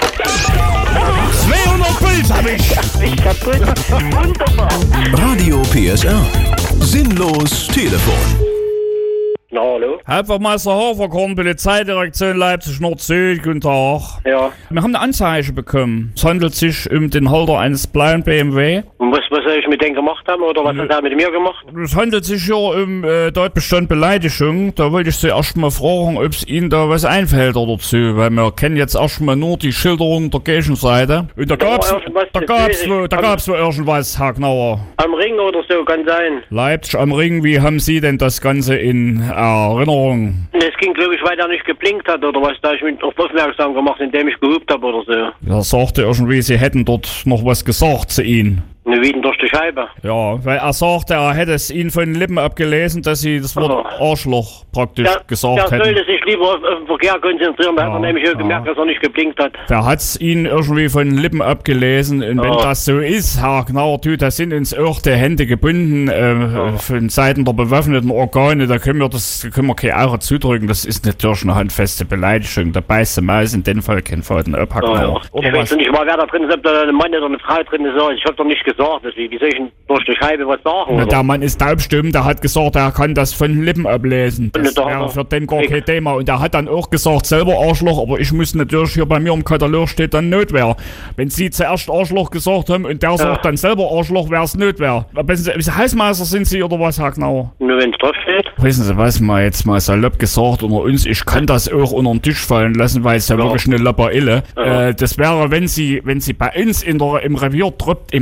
zweihundert Puls hab ich. Ich kaputt. Wunderbar. Radio P S R. Sinnlos Telefon. Na, hallo? Hauptwachtmeister Haferkorn, Polizeidirektion Leipzig Nord-Süd, guten Tag. Ja. Wir haben eine Anzeige bekommen. Es handelt sich um den Halter eines blauen B M W. Und was, was soll ich mit denen gemacht haben oder was hat er mit mir gemacht? Es handelt sich hier um äh, Tatbestand Beleidigung. Da wollte ich Sie erst mal fragen, ob es Ihnen da was einfällt dazu, weil wir kennen jetzt erst mal nur die Schilderung der Gegenseite. Und da gab's, da gab's, wo, da gab's wo irgendwas, Herr Knauer. Am Ring oder so, kann sein. Leipzig am Ring, wie haben Sie denn das Ganze in Erinnerung? Es ging, glaube ich, weil er nicht geblinkt hat oder was, da ich mich auf aufmerksam gemacht, indem ich gehupt habe oder so. Er sagte irgendwie, Sie hätten dort noch was gesagt zu Ihnen. Eine Wieden durch die Scheibe. Ja, weil er sagte, er hätte es Ihnen von den Lippen abgelesen, dass Sie das Wort Arschloch praktisch Der, gesagt der hätten. sollte sich lieber auf, auf den Verkehr konzentrieren, da hat er nämlich auch gemerkt, dass er nicht geblinkt hat. Der hat's Ihnen irgendwie von den Lippen abgelesen. Und wenn Ja. das so ist, Herr Knauer, du, da sind uns auch die Hände gebunden äh, von Seiten der bewaffneten Organe. Da können wir das, da können wir keine Aure zudrücken. Das ist natürlich eine handfeste Beleidigung. Da beißt die Maus in dem Fall keinen Faden ab, Herr Ja, ja. Knauer. Ich Oder weiß was? doch nicht mal, wer da drin ist, ob da ein Mann oder eine Frau drin ist. Ich hab doch nicht gesagt, dass wie, wie soll ich denn durch die Scheibe was sagen? Na, Oder? der Mann ist taubstumm, der hat gesagt, er kann das von den Lippen ablesen. Das Und da- wäre für den gar kein Thema. Und er hat dann auch gesagt, selber Arschloch, aber ich muss natürlich, hier bei mir im Katalog steht dann Notwehr. Wenn Sie zuerst Arschloch gesagt haben und der sagt dann selber Arschloch, wäre es Notwehr. Wissen Sie, Hausmeister sind Sie oder was, Herr Knauer? Nur wenn es drauf steht. Wissen Sie was, mal jetzt mal salopp gesagt unter uns, ich kann das auch unter den Tisch fallen lassen, weil es ja, wirklich eine Lapperille. Ja. Äh, das wäre, wenn Sie, wenn Sie bei uns in der, im Revier tröpft, im Keller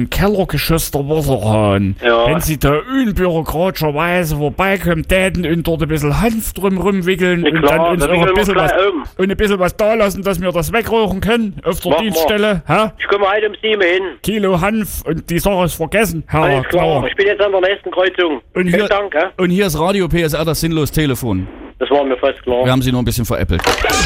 übergeschützter Wasserhahn. Ja. Wenn Sie da unbürokratischerweise vorbeikommen, täten und dort ein bisschen Hanf drum rumwickeln Ja, und klar, dann uns dann auch ein wickeln wir bisschen was, gleich um. und ein bisschen was da lassen, dass wir das wegrauchen können auf der Mach mal. Dienststelle. Hä? Ich komme heute um sieben hin. Kilo Hanf und die Sache ist vergessen, Herr Alles klar. Knauer. Ich bin jetzt an der nächsten Kreuzung. Und Vielen hier, Dank, ja? und hier ist Radio P S R, das sinnlos Telefon. Das war mir fast klar. Wir haben Sie nur ein bisschen veräppelt.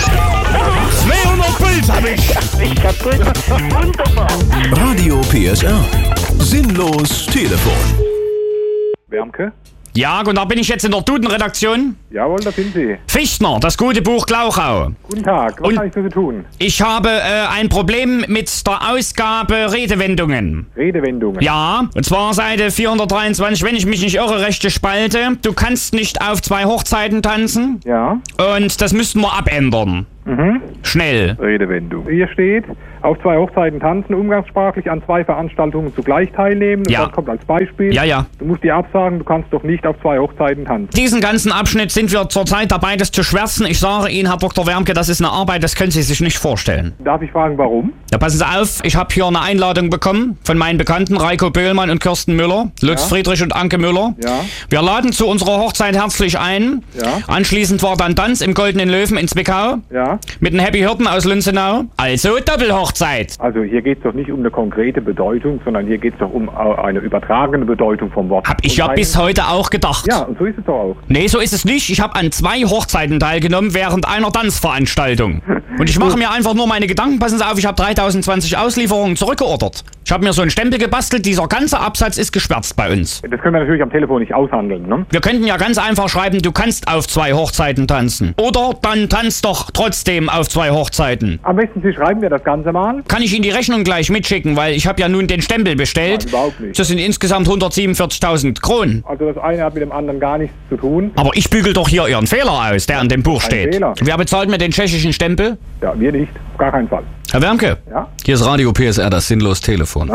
zweihundert Puls hab ich! Ich kaputt. Wunderbar. Radio P S R. Sinnlos Telefon. Wermke? Ja, und da bin ich jetzt in der Duden-Redaktion. Jawohl, da sind Sie. Fichtner, das gute Buch Glauchau. Guten Tag, was Und- kann ich für Sie tun? Ich habe äh, ein Problem mit der Ausgabe Redewendungen. Redewendungen. Ja, und zwar Seite vierhundertdreiundzwanzig, wenn ich mich nicht irre, rechte Spalte. Du kannst nicht auf zwei Hochzeiten tanzen. Ja. Und das müssten wir abändern. Mhm. Schnell. Redewendung. Hier steht, auf zwei Hochzeiten tanzen, umgangssprachlich an zwei Veranstaltungen zugleich teilnehmen. Und Ja. das kommt als Beispiel. Ja, ja. Du musst dir absagen, du kannst doch nicht auf zwei Hochzeiten tanzen. Diesen ganzen Abschnitt sind wir zurzeit dabei, das zu schwärzen. Ich sage Ihnen, Herr Doktor Wermke, das ist eine Arbeit, das können Sie sich nicht vorstellen. Darf ich fragen, warum? Ja, passen Sie auf, ich habe hier eine Einladung bekommen von meinen Bekannten Reiko Böhlmann und Kirsten Müller, Lutz Ja. Friedrich und Anke Müller. Ja. Wir laden zu unserer Hochzeit herzlich ein. Ja. Anschließend war dann Tanz im Goldenen Löwen in Zwickau Ja. mit den Happy Hirten aus Lünzenau. Also Doppelhochzeit. Also hier geht es doch nicht um eine konkrete Bedeutung, sondern hier geht es doch um äh, eine übertragene Bedeutung vom Wort. Hab ich Und ja ein- bis heute auch gedacht. Ja, und so ist es doch auch. Nee, so ist es nicht. Ich habe an zwei Hochzeiten teilgenommen während einer Tanzveranstaltung. Und ich mache mir einfach nur meine Gedanken. Passen Sie auf, ich habe dreitausendzwanzig Auslieferungen zurückgeordert. Ich habe mir so einen Stempel gebastelt, dieser ganze Absatz ist geschwärzt bei uns. Das können wir natürlich am Telefon nicht aushandeln, ne? Wir könnten ja ganz einfach schreiben, du kannst auf zwei Hochzeiten tanzen. Oder dann tanzt doch trotzdem auf zwei Hochzeiten. Am besten Sie schreiben mir das Ganze mal. Kann ich Ihnen die Rechnung gleich mitschicken, weil ich habe ja nun den Stempel bestellt. Nein, überhaupt nicht. Das sind insgesamt hundertsiebenundvierzigtausend Kronen. Also das eine hat mit dem anderen gar nichts zu tun. Aber ich bügel doch hier Ihren Fehler aus, der an dem Buch Kein steht. Fehler. Wer bezahlt mir den tschechischen Stempel? Ja, wir nicht. Auf gar keinen Fall. Herr Wermke, Ja? hier ist Radio P S R, das sinnlos Telefon.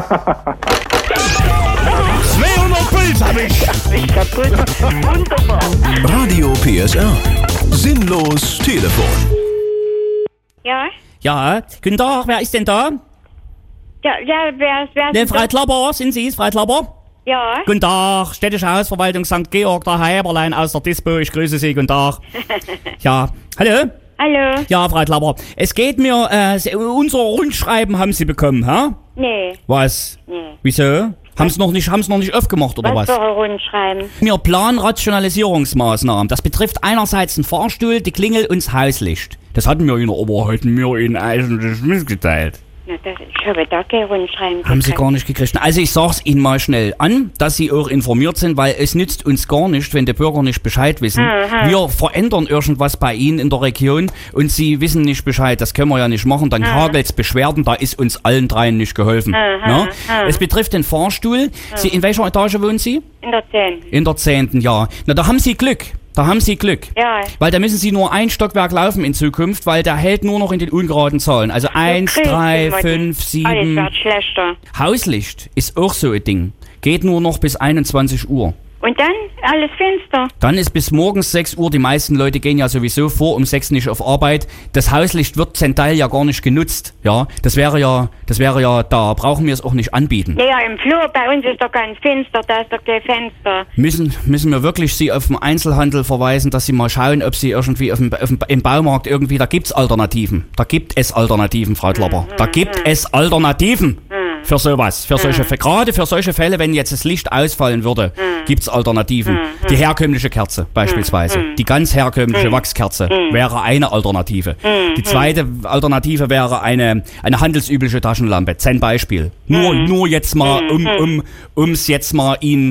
zweihundert Puls hab ich! Ich kaputt. Wunderbar. Radio P S R. Sinnlos Telefon. Ja? Ja, guten Tag, wer ist denn da? Ja, ja, wer, wer Ne, ist Frau das? Klapper, sind Sie es, Frau Klapper? Ja. Guten Tag, städtische Hausverwaltung Sankt Georg, der Herr Heberlein aus der Dispo, ich grüße Sie, guten Tag. Ja, hallo? Hallo? Ja, Frau Klapper, es geht mir, äh, Sie- unser Rundschreiben haben Sie bekommen, hä? Nee. Was? Nee. Wieso? Haben's noch nicht, haben's noch nicht aufgemacht, oder was? Was für ein Rundschreiben? Wir planen Rationalisierungsmaßnahmen. Das betrifft einerseits den Fahrstuhl, die Klingel und das Hauslicht. Das hatten wir Ihnen aber heute mir Ihnen eigentlich mitgeteilt. Na, das, ich habe da kein Rundschreiben Haben Sie gekriegt. gar nicht gekriegt. Also ich sag's Ihnen mal schnell an, dass Sie auch informiert sind, weil es nützt uns gar nicht, wenn die Bürger nicht Bescheid wissen. Mhm. Wir verändern irgendwas bei Ihnen in der Region und Sie wissen nicht Bescheid. Das können wir ja nicht machen. Dann Mhm. hagelt's Beschwerden, da ist uns allen dreien nicht geholfen. Mhm. Na? Mhm. Es betrifft den Fahrstuhl. Sie, in welcher Etage wohnen Sie? In der zehn. In der zehnten, ja. Na, da haben Sie Glück. Da haben Sie Glück. Ja. Weil da müssen Sie nur ein Stockwerk laufen in Zukunft, weil der hält nur noch in den ungeraden Zahlen. Also eins, Krieg ich drei, immer fünf, die- Alles sieben. wird schlechter. Hauslicht ist auch so ein Ding. Geht nur noch bis einundzwanzig Uhr. Und dann alles finster. Dann ist bis morgens sechs Uhr, die meisten Leute gehen ja sowieso vor um sechs nicht auf Arbeit. Das Hauslicht wird zum Teil ja gar nicht genutzt. Ja, das wäre ja, das wäre ja, da brauchen wir es auch nicht anbieten. Naja, im Flur bei uns ist doch ganz finster, da ist doch kein Fenster. Müssen, müssen wir wirklich Sie auf den Einzelhandel verweisen, dass Sie mal schauen, ob Sie irgendwie auf dem, auf dem, im Baumarkt irgendwie, da gibt's Alternativen. Da gibt es Alternativen, Frau Klapper. Da gibt es Alternativen. Für sowas, für solche Fälle. Gerade für solche Fälle, wenn jetzt das Licht ausfallen würde, gibt's Alternativen. Die herkömmliche Kerze beispielsweise. Die ganz herkömmliche Wachskerze wäre eine Alternative. Die zweite Alternative wäre eine, eine handelsübliche Taschenlampe. Zum Beispiel. Nur, nur jetzt mal, um, um, ums jetzt mal ihn.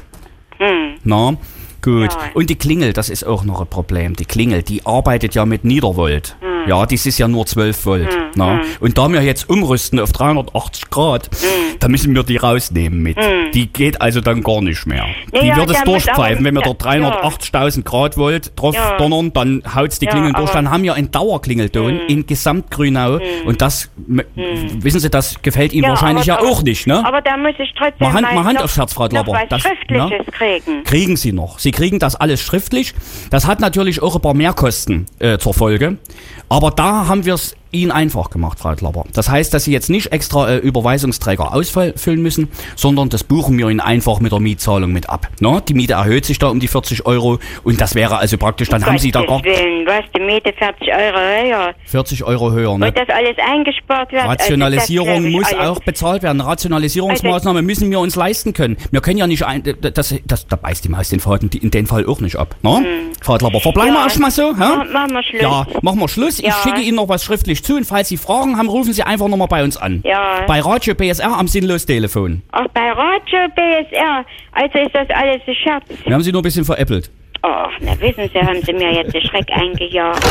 Na, gut. Und die Klingel, das ist auch noch ein Problem. Die Klingel, die arbeitet ja mit Niedervolt. Ja, das ist ja nur zwölf Volt. Na? Und da wir jetzt umrüsten auf dreihundertachtzig Grad, da müssen wir die rausnehmen mit. Die geht also dann gar nicht mehr. Ja, Die ja, wird es der muss durchpfeifen. aber- Wenn wir ja, dort dreihundertachtzigtausend Grad Volt drauf Ja. donnern, dann haut's die Ja, Klingeln durch. aber- Dann haben wir einen Dauerklingelton in Gesamtgrünau. Und das, m- wissen Sie, das gefällt Ihnen Ja, wahrscheinlich aber- ja auch nicht, ne? Aber da muss ich trotzdem Mal Hand, mal mal Hand noch, aufs Herz, Frau noch Klapper. was Das- Schriftliches na? kriegen. Kriegen Sie noch. Sie kriegen das alles schriftlich. Das hat natürlich auch ein paar Mehrkosten äh, zur Folge. Aber da haben wir es Ihnen einfach gemacht, Frau Klapper. Das heißt, dass Sie jetzt nicht extra äh, Überweisungsträger ausfüllen müssen, sondern das buchen wir Ihnen einfach mit der Mietzahlung mit ab. Na, die Miete erhöht sich da um die vierzig Euro und das wäre also praktisch, dann haben Sie da gar... Willen, was, die Miete vierzig Euro höher? vierzig Euro höher, ne? Und das alles eingespart wird? Rationalisierung also das, muss alles. auch bezahlt werden. Rationalisierungsmaßnahmen müssen wir uns leisten können. Wir können ja nicht ein... Das, das, da beißt die Maus den Faden in den Fall auch nicht ab. Na? Hm. Frau Klapper, verbleiben wir ja, erstmal so? Ma, machen wir Schluss. Ja, machen wir Schluss. Ja. Ich schicke Ihnen noch was schriftlich zu und falls Sie Fragen haben, rufen Sie einfach nochmal bei uns an. Ja. Bei Radio B S R am Sinnlos-Telefon. Ach, bei Radio B S R? Also ist das alles ein Scherz? Wir haben Sie nur ein bisschen veräppelt. Ach, na wissen Sie, haben Sie mir jetzt den Schreck eingejagt.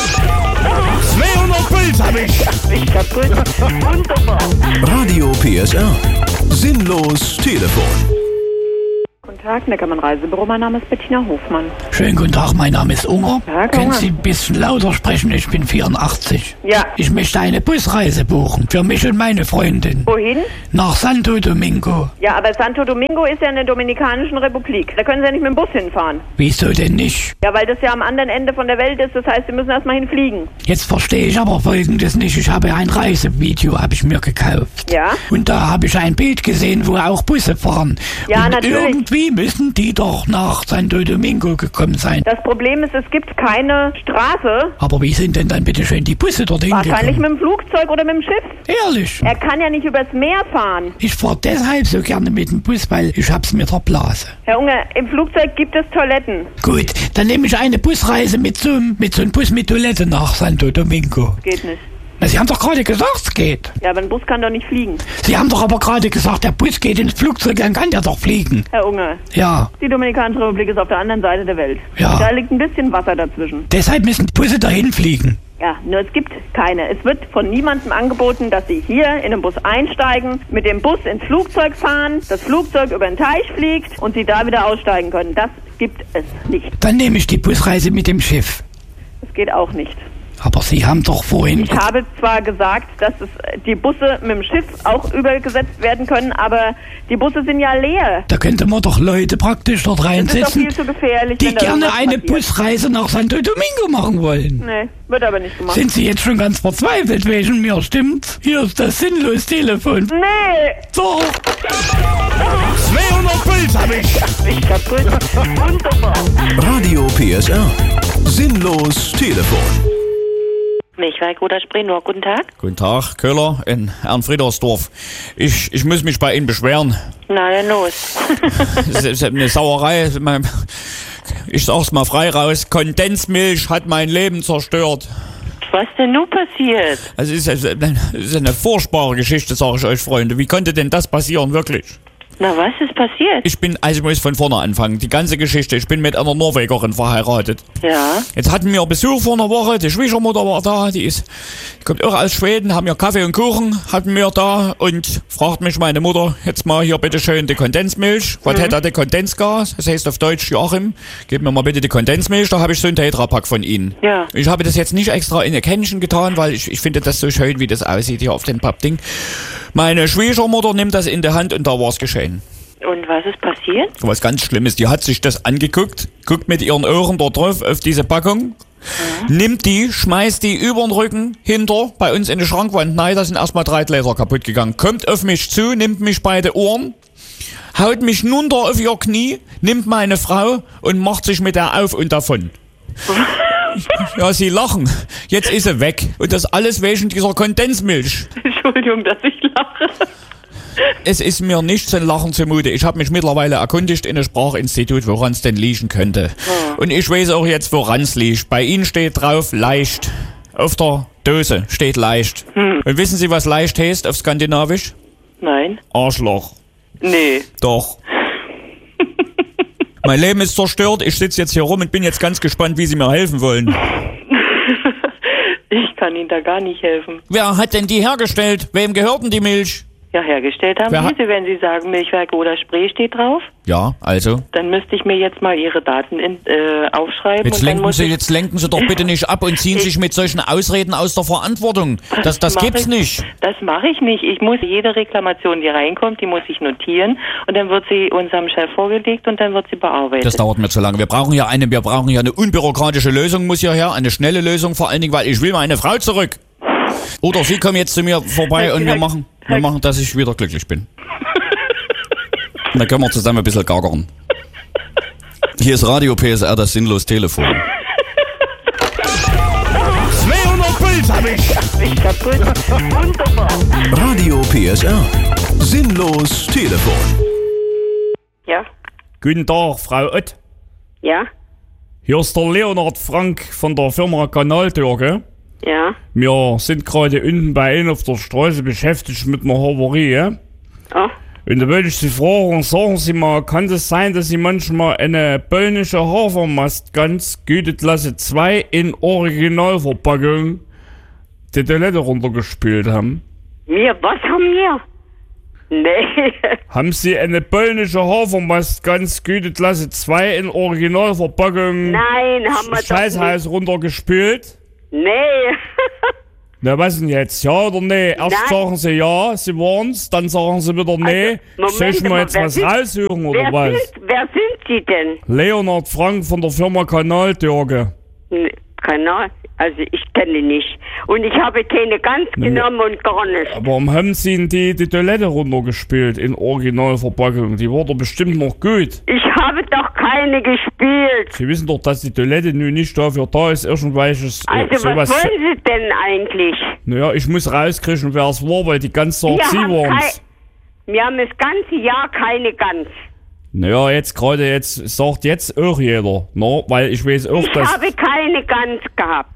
zweihundert Puls hab ich. Ich kaputt. Wunderbar. Radio P S R. Sinnlos Telefon. Guten Tag, Neckermann Reisebüro, mein Name ist Bettina Hofmann. Schönen guten Tag, mein Name ist Unger. Ja, Können Unger. Sie ein bisschen lauter sprechen? Ich bin vierundachtzig. Ja. Ich möchte eine Busreise buchen, für mich und meine Freundin. Wohin? Nach Santo Domingo. Ja, aber Santo Domingo ist ja in der Dominikanischen Republik. Da können Sie ja nicht mit dem Bus hinfahren. Wieso denn nicht? Ja, weil das ja am anderen Ende von der Welt ist. Das heißt, Sie müssen erstmal hinfliegen. Jetzt verstehe ich aber Folgendes nicht. Ich habe ein Reisevideo, habe ich mir gekauft. Ja? Und da habe ich ein Bild gesehen, wo auch Busse fahren. Ja, und natürlich. irgendwie müssen die doch nach Santo Domingo gekommen sein. Das Problem ist, es gibt keine Straße. Aber wie sind denn dann bitte schön die Busse dorthin Wahrscheinlich gekommen? mit dem Flugzeug oder mit dem Schiff. Ehrlich? Er kann ja nicht übers Meer fahren. Ich fahre deshalb so gerne mit dem Bus, weil ich hab's mit der Blase. Herr Unger, im Flugzeug gibt es Toiletten. Gut, dann nehme ich eine Busreise mit so, einem- mit so einem Bus mit Toilette nach Santo Domingo. Geht nicht. Na, Sie haben doch gerade gesagt, es geht. Ja, aber ein Bus kann doch nicht fliegen. Sie haben doch aber gerade gesagt, der Bus geht ins Flugzeug, dann kann der doch fliegen. Herr Unger. Ja. Die Dominikanische Republik ist auf der anderen Seite der Welt. Ja. Da liegt ein bisschen Wasser dazwischen. Deshalb müssen Busse dahin fliegen. Ja, nur es gibt keine. Es wird von niemandem angeboten, dass Sie hier in den Bus einsteigen, mit dem Bus ins Flugzeug fahren, das Flugzeug über den Teich fliegt und Sie da wieder aussteigen können. Das gibt es nicht. Dann nehme ich die Busreise mit dem Schiff. Das geht auch nicht. Aber Sie haben doch vorhin... Ich habe zwar gesagt, dass es die Busse mit dem Schiff auch übergesetzt werden können, aber die Busse sind ja leer. Da könnte man doch Leute praktisch dort Das ist doch reinsetzen, viel zu gefährlich, die wenn da gerne irgendwas eine passiert. Busreise nach Santo Domingo machen wollen. Nee, wird aber nicht gemacht. Sind Sie jetzt schon ganz verzweifelt wegen mir, stimmt's? Hier ist das Sinnlos-Telefon. Nee! Doch! zweihundert Puls hab ich. Ich kaputt. Wunderbar. Radio P S R. Sinnlos Telefon. Milchwerk oder Spree-Nur, guten Tag. Guten Tag, Köhler in Ernfriedersdorf. Ich, ich muss mich bei Ihnen beschweren. Na, dann los. Das ist eine Sauerei. Ich sag's mal frei raus. Kondensmilch hat mein Leben zerstört. Was denn nun passiert? Also es ist, es ist eine furchtbare Geschichte, sage ich euch, Freunde. Wie konnte denn das passieren, wirklich? Na, was ist passiert? Ich bin, also ich muss von vorne anfangen. Die ganze Geschichte. Ich bin mit einer Norwegerin verheiratet. Ja. Jetzt hatten wir Besuch vor einer Woche. Die Schwiegermutter war da. Die ist, die kommt auch aus Schweden. Haben wir Kaffee und Kuchen. Hatten wir da. Und fragt mich meine Mutter, jetzt mal hier bitte schön die Kondensmilch. Was Mhm. hätte die Kondensgas? Das heißt auf Deutsch, Joachim, gib mir mal bitte die Kondensmilch. Da habe ich so einen Tetrapack von Ihnen. Ja. Ich habe das jetzt nicht extra in ein Kännchen getan, weil ich, ich finde das so schön, wie das aussieht hier auf dem Pappding. Meine Schwiegermutter nimmt das in die Hand und da war es geschehen. Und was ist passiert? Was ganz Schlimmes. Die hat sich das angeguckt, guckt mit ihren Ohren da drauf auf diese Packung, Mhm. nimmt die, schmeißt die über den Rücken hinter bei uns in die Schrankwand. Nein, da sind erstmal drei Gläser kaputt gegangen. Kommt auf mich zu, nimmt mich bei den Ohren, haut mich runter auf ihr Knie, nimmt meine Frau und macht sich mit der auf und davon. Ja, sie lachen. Jetzt ist sie weg. Und das alles wegen dieser Kondensmilch. Entschuldigung, dass ich lache. Es ist mir nicht zum Lachen zumute. Ich habe mich mittlerweile erkundigt in einem Sprachinstitut, woran es denn liegen könnte. Oh. Und ich weiß auch jetzt, woran es liegt. Bei Ihnen steht drauf leicht. Auf der Dose steht leicht. Hm. Und wissen Sie, was leicht heißt auf Skandinavisch? Nein. Arschloch. Nee. Doch. Mein Leben ist zerstört. Ich sitze jetzt hier rum und bin jetzt ganz gespannt, wie Sie mir helfen wollen. Ich kann Ihnen da gar nicht helfen. Wer hat denn die hergestellt? Wem gehört denn die Milch? Ja, hergestellt haben Wer Sie hat- sie, wenn Sie sagen Milchwerk oder Spree steht drauf. Ja, also. Dann müsste ich mir jetzt mal Ihre Daten in, äh, aufschreiben. Jetzt und dann lenken, muss Sie, ich, jetzt lenken Sie doch bitte nicht ab und ziehen Ich- sich mit solchen Ausreden aus der Verantwortung. Das, das mach gibt's ich, nicht. Das mache ich nicht. Ich muss jede Reklamation, die reinkommt, die muss ich notieren und dann wird sie unserem Chef vorgelegt und dann wird sie bearbeitet. Das dauert mir zu lange. Wir brauchen ja eine, wir brauchen ja eine unbürokratische Lösung, muss ja her, eine schnelle Lösung vor allen Dingen, weil ich will meine Frau zurück. Oder Sie kommen jetzt zu mir vorbei und wir machen, wir machen, dass ich wieder glücklich bin. Und dann können wir zusammen ein bisschen gackern. Hier ist Radio P S R, das sinnlos Telefon. zweihundert Puls hab ich. Ich kaputt. Wunderbar. Radio P S R. Sinnlos Telefon. Ja, Guten Tag, Frau Ott. ja, Hier ist der Leonhard Frank von der Firma Kanaltürke. ja. Wir sind gerade unten bei Ihnen auf der Straße beschäftigt mit einer Havarie. Ja? Oh. Und da wollte ich Sie fragen, sagen Sie mal, kann es sein, dass Sie manchmal eine polnische Hafermast ganz Güteklasse zwei in Originalverpackung die Toilette runtergespült haben? Wir, was haben wir? Nee. Haben Sie eine polnische Hafermast ganz Güteklasse zwei in Originalverpackung Nein, haben wir doch Scheißheiß runtergespült? Nee. Na was denn jetzt? Ja oder nee? Erst Nein. sagen Sie ja, Sie waren's, dann sagen Sie wieder nee. Moment Soll ich mir mal, jetzt wer was sind- raussuchen oder wer was? Sind, wer sind Sie denn? Leonhard Frank von der Firma Kanaltürke. Nee, keine Ahnung. Also ich kenne die nicht. Und ich habe keine ganz Nee. genommen und gar nicht. Warum haben Sie denn die, die Toilette runtergespült in Originalverpackung? Die war doch bestimmt noch gut. Ich habe doch keine gespielt. Sie wissen doch, dass die Toilette nun nicht dafür da ist, irgendwelches äh, Also sowas. was wollen Sie denn eigentlich? Naja, ich muss rauskriegen, wer es war, weil die Gans sagt, Wir Sie haben waren's. kei- Wir haben das ganze Jahr keine Gans. Naja, jetzt gerade jetzt sagt jetzt auch jeder, no? Weil ich weiß auch, Ich dass... habe keine Gans gehabt.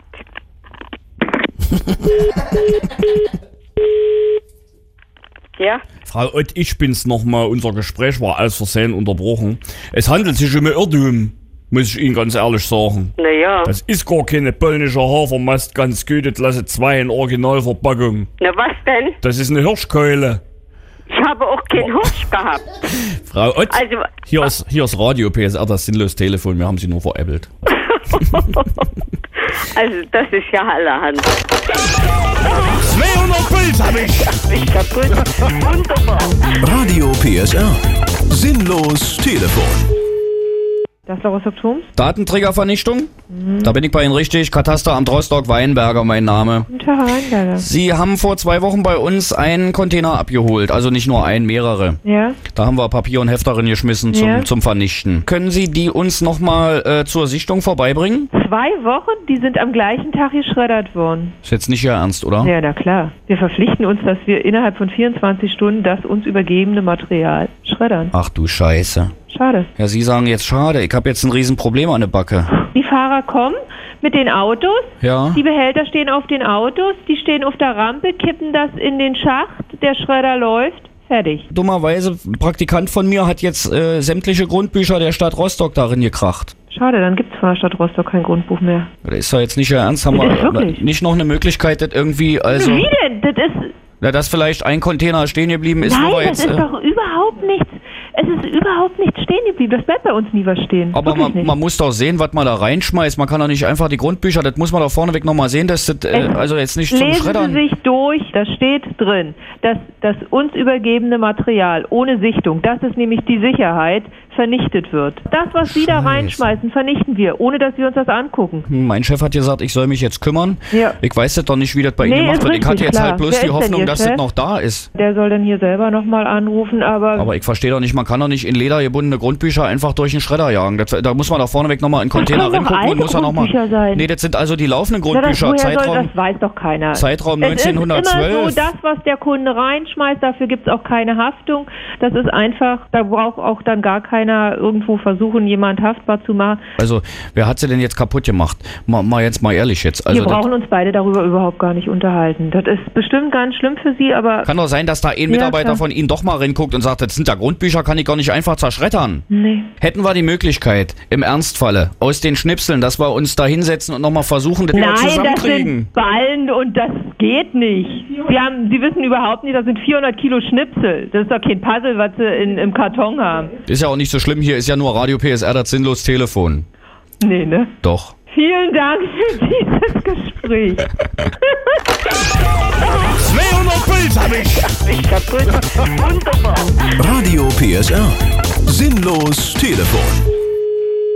Ja? Frau Ott, ich bin's nochmal. Unser Gespräch war aus Versehen unterbrochen. Es handelt sich um ein Irrtum, muss ich Ihnen ganz ehrlich sagen. Naja. Das ist gar keine polnische Hafermast, ganz Güteklasse zwei in Originalverpackung. Na was denn? Das ist eine Hirschkeule. Ich habe auch keinen Hirsch gehabt. Frau Ott, Also, hier ist, hier ist Radio P S R, das sinnlos Telefon. Wir haben Sie nur veräppelt. also das ist ja allerhand. zweihundert Puls hab ich. Ich kaputt. Wunderbar. Radio P S R. Sinnlos Telefon. Das ist Laura Subtum. Datenträgervernichtung? Mhm. Da bin ich bei Ihnen richtig. Katasteramt Rostock-Weinberger, mein Name. Guten Tag, Herr Weinberger. Sie haben vor zwei Wochen bei uns einen Container abgeholt. Also nicht nur einen, mehrere. Ja. Da haben wir Papier und Heft darin geschmissen zum, Ja. zum Vernichten. Können Sie die uns nochmal äh, zur Sichtung vorbeibringen? Zwei Wochen, die sind am gleichen Tag geschreddert worden. Ist jetzt nicht Ihr Ernst, oder? Ja, na klar. Wir verpflichten uns, dass wir innerhalb von vierundzwanzig Stunden das uns übergebene Material schreddern. Ach du Scheiße. Schade. Ja, Sie sagen jetzt schade. Ich habe jetzt ein Riesenproblem an der Backe. Die Fahrer kommen mit den Autos. Ja. Die Behälter stehen auf den Autos. Die stehen auf der Rampe, kippen das in den Schacht. Der Schredder läuft. Fertig. Dummerweise, ein Praktikant von mir hat jetzt äh, sämtliche Grundbücher der Stadt Rostock darin gekracht. Schade, dann gibt es von der Stadt Rostock kein Grundbuch mehr. Das ist doch jetzt nicht Ihr Ernst. Haben Das ist wir wirklich. nicht noch eine Möglichkeit, das irgendwie, also... Wie denn? Das ist... Ja, dass vielleicht ein Container stehen geblieben ist, Nein, wo wir das jetzt... ist Äh, doch überhaupt nichts. Es ist überhaupt nichts stehen geblieben. Das bleibt bei uns nie was stehen. aber Wirklich man, nicht. man muss doch sehen, was man da reinschmeißt. Man kann doch nicht einfach die Grundbücher, das muss man doch vorneweg nochmal sehen, dass das, äh, Es- also jetzt nicht zum Lesen Schreddern... Sie sich durch, da steht drin, dass das uns übergebene Material ohne Sichtung, das ist nämlich die Sicherheit, vernichtet wird. Das, was Sie da Scheiße. reinschmeißen, vernichten wir, ohne dass wir uns das angucken. Hm, Mein Chef hat gesagt, ich soll mich jetzt kümmern. Ja. Ich weiß jetzt doch nicht, wie das bei Nee, Ihnen gemacht ist wird. Ich hatte richtig, jetzt klar. halt bloß Wer die ist denn Hoffnung, Ihr dass Chef? das noch da ist. Der soll dann hier selber nochmal anrufen, aber... Aber ich verstehe doch nicht, man kann doch nicht in Leder gebundene Grundbücher einfach durch den Schredder jagen. Das, da muss man doch vorneweg nochmal in den Container können doch reingucken und alte muss ja nochmal... Grundbücher sein. Nee, das sind also die laufenden Na, das, Grundbücher. woher soll, Zeitraum... das weiß doch keiner. Zeitraum Es ist neunzehnhundertzwölf. immer so, das, was der Kunde reinschmeißt, dafür gibt es auch keine Haftung. Das ist einfach, da braucht auch dann gar keiner irgendwo versuchen, jemand haftbar zu machen. Also, wer hat sie denn jetzt kaputt gemacht? Mal, mal jetzt mal ehrlich jetzt. Also, Wir das brauchen uns beide darüber überhaupt gar nicht unterhalten. Das ist bestimmt ganz schlimm für Sie, aber... kann doch sein, dass da ein Ja, Mitarbeiter klar. von Ihnen doch mal reinguckt und sagt, das sind ja Grundbücher, kann ich gar nicht einfach zerschreddern. Nee. Hätten wir die Möglichkeit, im Ernstfalle, aus den Schnipseln, dass wir uns da hinsetzen und nochmal versuchen, das wieder Nein, das zusammenkriegen. sind Ballen und das geht nicht. Sie, haben, Sie wissen überhaupt nicht, das sind vierhundert Kilo Schnipsel. Das ist doch kein Puzzle, was Sie in, im Karton haben. Ist ja auch nicht so schlimm, hier ist ja nur Radio P S R, das sinnlos Telefon. Nee, ne? Doch. Vielen Dank für dieses Gespräch. zweihundert Puls hab ich. Ich kaputt. Wunderbar. Radio P S R. Sinnlos Telefon.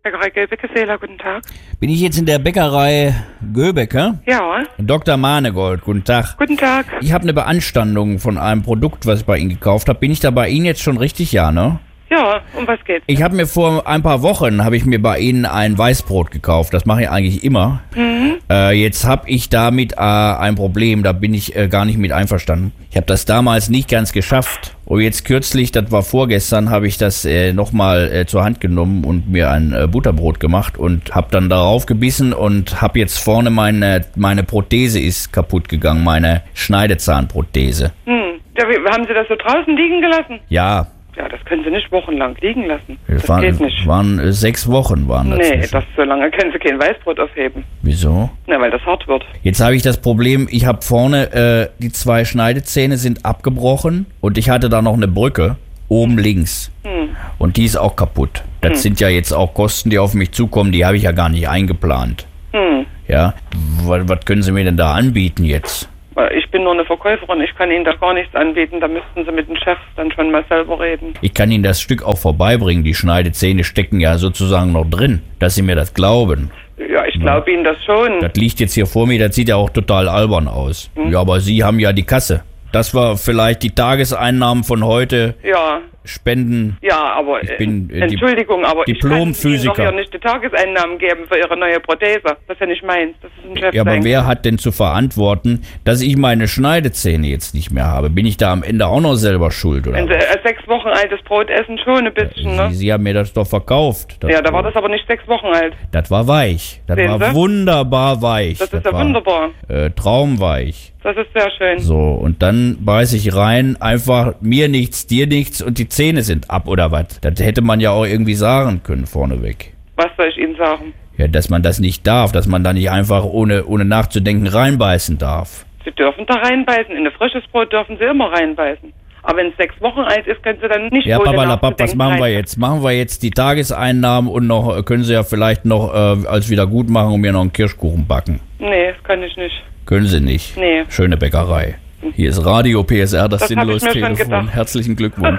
Bäckerei Göbecke-Seeler, guten Tag. Bin ich jetzt in der Bäckerei Göbecke? Ja. Doktor Mahnegold, guten Tag. Guten Tag. Ich habe eine Beanstandung von einem Produkt, was ich bei Ihnen gekauft habe. Bin ich da bei Ihnen jetzt schon richtig? Ja, ne? Ja, um was geht's? Ich habe mir vor ein paar Wochen, habe ich mir bei Ihnen ein Weißbrot gekauft. Das mache ich eigentlich immer. Mhm. Äh, jetzt habe ich damit äh, ein Problem, da bin ich äh, gar nicht mit einverstanden. Ich habe das damals nicht ganz geschafft. Und jetzt kürzlich, das war vorgestern, habe ich das äh, nochmal äh, zur Hand genommen und mir ein äh, Butterbrot gemacht und habe dann darauf gebissen und habe jetzt vorne meine, meine Prothese ist kaputt gegangen, meine Schneidezahnprothese. Hm. Ja, wie, haben Sie das so draußen liegen gelassen? Ja. Ja, das können Sie nicht wochenlang liegen lassen. Das, Das waren, geht nicht. waren äh, sechs Wochen waren das. Nee, das so lange können Sie kein Weißbrot aufheben. Wieso? Na, weil das hart wird. Jetzt habe ich das Problem, ich habe vorne, äh, die zwei Schneidezähne sind abgebrochen und ich hatte da noch eine Brücke oben links. Hm. Und die ist auch kaputt. Das Hm. sind ja jetzt auch Kosten, die auf mich zukommen, die habe ich ja gar nicht eingeplant. Hm. Ja, was, was können Sie mir denn da anbieten jetzt? Ich bin nur eine Verkäuferin, ich kann Ihnen da gar nichts anbieten, da müssten Sie mit dem Chef dann schon mal selber reden. Ich kann Ihnen das Stück auch vorbeibringen, die Schneidezähne stecken ja sozusagen noch drin, dass Sie mir das glauben. Ja, ich glaube Ihnen das schon. Das liegt jetzt hier vor mir, das sieht ja auch total albern aus. Hm. Ja, aber Sie haben ja die Kasse. Das war vielleicht die Tageseinnahmen von heute. Ja. Spenden. Ja, aber Ich bin, äh, Entschuldigung, aber ich kann Ihnen Diplomphysiker. doch hier nicht die Tageseinnahmen geben für Ihre neue Prothese. Das ist ja nicht meins, das ist ein Chef. Ja, aber wer hat denn zu verantworten, dass ich meine Schneidezähne jetzt nicht mehr habe? Bin ich da am Ende auch noch selber schuld, oder? Wenn Sie äh, sechs Wochen altes Brot essen, schon ein bisschen, ne? Sie, Sie haben mir das doch verkauft. Das, Ja, da war das aber nicht sechs Wochen alt. das war weich. Das Sehen war Sie? wunderbar weich. Das ist ja war, wunderbar. Äh, traumweich. Das ist sehr schön. So, und dann beiß ich rein, einfach mir nichts, dir nichts und die Zähne sind ab, oder was? Das hätte man ja auch irgendwie sagen können vorneweg. Was soll ich Ihnen sagen? Ja, dass man das nicht darf, dass man da nicht einfach ohne, ohne nachzudenken reinbeißen darf. Sie dürfen da reinbeißen. In ein frisches Brot dürfen Sie immer reinbeißen. Aber wenn es sechs Wochen alt ist, können Sie dann nicht Ja, ohne Papalapap, was nachzudenken machen wir rein- jetzt? Machen wir jetzt die Tageseinnahmen und noch, äh, können Sie ja vielleicht noch äh, als Wiedergutmachung und mir noch einen Kirschkuchen backen. Nee, das kann ich nicht. Können Sie nicht. Nee. Schöne Bäckerei. Hier ist Radio P S R, das, Das hab ich mir schon Sinnlos-Telefon. gedacht. Herzlichen Glückwunsch.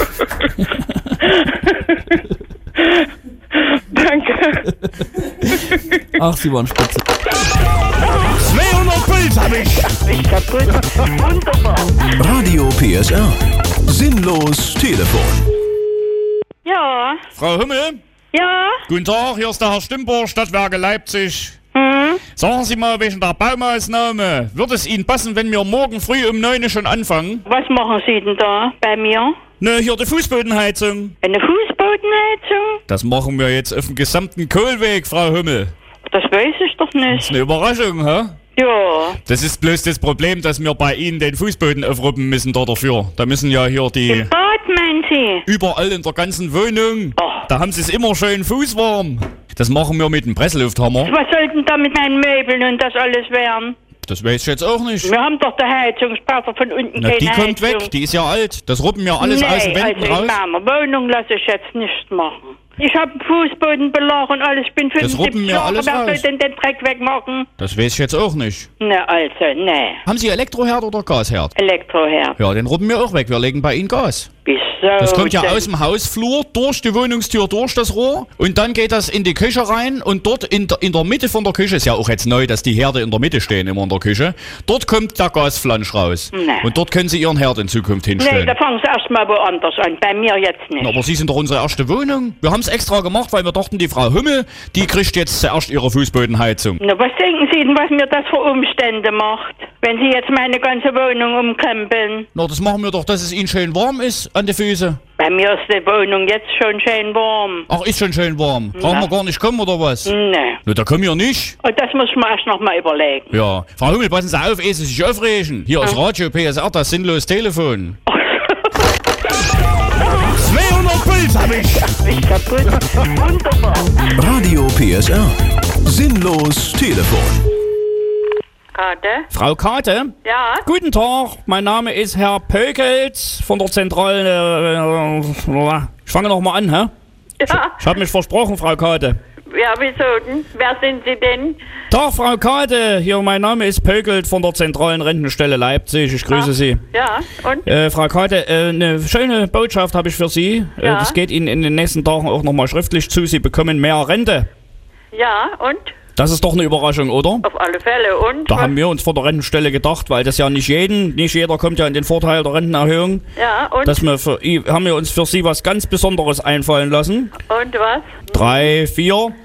Danke. Ach, Sie waren spitze. zweihundert Puls hab ich. Ich kaputt. Wunderbar. Radio P S R. Sinnlos Telefon. Ja. Frau Hummel? Ja? Guten Tag, hier ist der Herr Stimper, Stadtwerke Leipzig. Hm? Sagen Sie mal wegen der Baumaßnahme, wird es Ihnen passen, wenn wir morgen früh um neun Uhr schon anfangen? Was machen Sie denn da bei mir? Ne, hier die Fußbodenheizung. Eine Fußbodenheizung? Das machen wir jetzt auf dem gesamten Kohlweg, Frau Hummel. Das weiß ich doch Das nicht. ist eine Überraschung, hä? Ja. Das ist bloß das Problem, dass wir bei Ihnen den Fußboden aufruppen müssen da dafür. Da müssen ja hier die... Bad, meinen Sie? Überall in der ganzen Wohnung. Da haben Sie es immer schön fußwarm. Das machen wir mit dem Presslufthammer. Was soll denn da mit meinen Möbeln und das alles werden? Das weiß ich jetzt auch nicht. Wir haben doch die Heizung, später von unten Na, keine die kommt Heizung. weg, die ist ja alt. Das ruppen wir alles nee, aus den Wänden also raus. in meiner Wohnung lasse ich jetzt nicht machen. Ich habe Fußbodenbelag und alles, ich bin Das ruppen fünfundsiebzig wir Jahre, alles wer soll raus. denn den Dreck wegmachen? Das weiß ich jetzt auch nicht. Ne, also, ne. Haben Sie Elektroherd oder Gasherd? Elektroherd. Ja, den ruppen wir auch weg. Wir legen bei Ihnen Gas. Wieso? Das kommt ja denn? aus dem Hausflur, durch die Wohnungstür, durch das Rohr. Und dann geht das in die Küche rein. Und dort in der, in der Mitte von der Küche, ist ja auch jetzt neu, dass die Herde in der Mitte stehen, immer in der Küche. Dort kommt der Gasflansch raus. Nee. Und dort können Sie Ihren Herd in Zukunft Nee, hinstellen. da fangen Sie erstmal woanders an. Bei mir jetzt nicht. Na, aber Sie sind doch unsere erste Wohnung. Wir haben es extra gemacht, weil wir dachten, die Frau Hummel, die kriegt jetzt zuerst ihre Fußbodenheizung. Na, was denken Sie denn, was mir das für Umstände macht, wenn Sie jetzt meine ganze Wohnung umkrempeln? Na, das machen wir doch, dass es Ihnen schön warm ist an die Füße. Bei mir ist die Wohnung jetzt schon schön warm. Ach, ist schon schön warm. Brauchen wir gar nicht kommen, oder was? Nee. Na, da kommen wir nicht. Und das muss ich mir erst noch mal überlegen. Ja. Frau Hummel, passen Sie auf, ehe Sie sich aufregen. Hier ist Ja. Radio P S R, das sinnlos Telefon. zweihundert Puls hab ich. Ich kaputt. Wunderbar. Radio P S R. Sinnlos Telefon. Karte? Frau Kate? Ja? Guten Tag, mein Name ist Herr Pökels von der Zentrale. Äh, äh, ich fange noch mal an, hä? Ja. Ich habe mich versprochen, Frau Kate. Ja, wieso denn? Wer sind Sie denn? Tag, Frau Kade. Hier, mein Name ist Pögelt von der Zentralen Rentenstelle Leipzig. Ich grüße Ah, Sie. Ja, und? Äh, Frau Kade, äh, eine schöne Botschaft habe ich für Sie. Äh, Ja. das geht Ihnen in den nächsten Tagen auch nochmal schriftlich zu. Sie bekommen mehr Rente. Ja, und? Das ist doch eine Überraschung, oder? Auf alle Fälle, und? Da haben wir uns vor der Rentenstelle gedacht, weil das ja nicht jeden, nicht jeder kommt ja in den Vorteil der Rentenerhöhung. Ja, und? Dass wir für, i- haben wir uns für Sie was ganz Besonderes einfallen lassen. Und was? Drei, vier.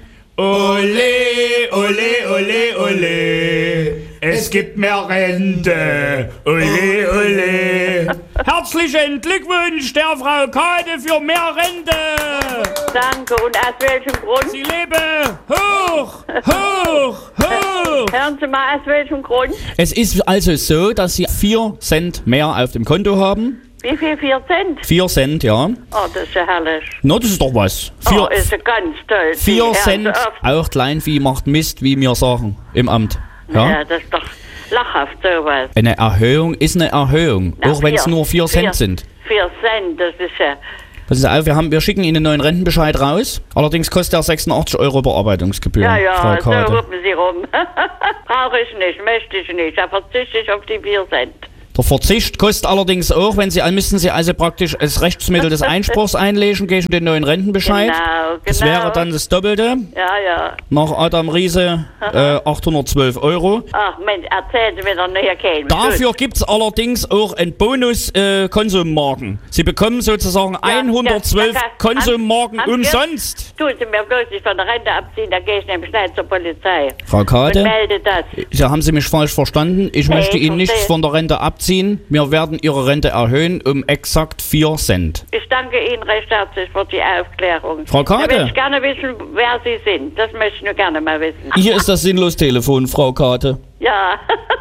Ole, ole, ole, ole. Es gibt mehr Rente. Ole, ole. Herzlichen Glückwunsch der Frau Kade für mehr Rente. Danke, und aus welchem Grund? Sie lebe hoch, hoch, hoch. Hören Sie mal, aus welchem Grund? Es ist also so, dass Sie vier Cent mehr auf dem Konto haben. Wie viel? Vier Cent? Vier Cent, ja. Oh, das ist ja herrlich. Na, das ist doch was. Vier, Oh, ist ja ganz toll. Sie vier hören Cent, so oft. auch Kleinvieh macht Mist, wie wir sagen, im Amt. Ja? Ja? das ist doch lachhaft, sowas. Eine Erhöhung ist eine Erhöhung, Na, auch wenn es vier- nur vier Cent vier- sind. Vier Cent, das ist ja... Passen Sie auf, wir, haben, wir schicken Ihnen einen neuen Rentenbescheid raus. Allerdings kostet er sechsundachtzig Euro Bearbeitungsgebühr, Ja, ja, Frau so Kade. rufen Sie rum. Brauche ich nicht, möchte ich nicht. Da verzichte ich auf die vier Cent. Der Verzicht kostet allerdings auch, wenn Sie, müssen Sie also praktisch als Rechtsmittel des Einspruchs einlegen gegen den neuen Rentenbescheid. Genau, Das genau. wäre dann das Doppelte. Ja, ja. Nach Adam Riese äh, achthundertzwölf Euro. Ach Mensch, erzählen Sie mir doch nicht, Herr Kehl. Dafür gibt es allerdings auch einen Bonus-Konsummarken. Sie bekommen sozusagen hundertzwölf ja, Konsummarken haben- haben wir- umsonst. Tun Sie mir bloß nicht von der Rente abziehen, da gehe ich nämlich schnell zur Polizei. Frau Kade? Und melde das. Ja, haben Sie mich falsch verstanden? Ich Nee, möchte ich Ihnen nichts verstehe. von der Rente abziehen. Wir werden Ihre Rente erhöhen um exakt vier Cent. Ich danke Ihnen recht herzlich für die Aufklärung. Frau Kade? Da will ich gerne wissen, wer Sie sind. Das möchte ich nur gerne mal wissen. Hier ist das Sinnlos-Telefon, Frau Kate. Ja.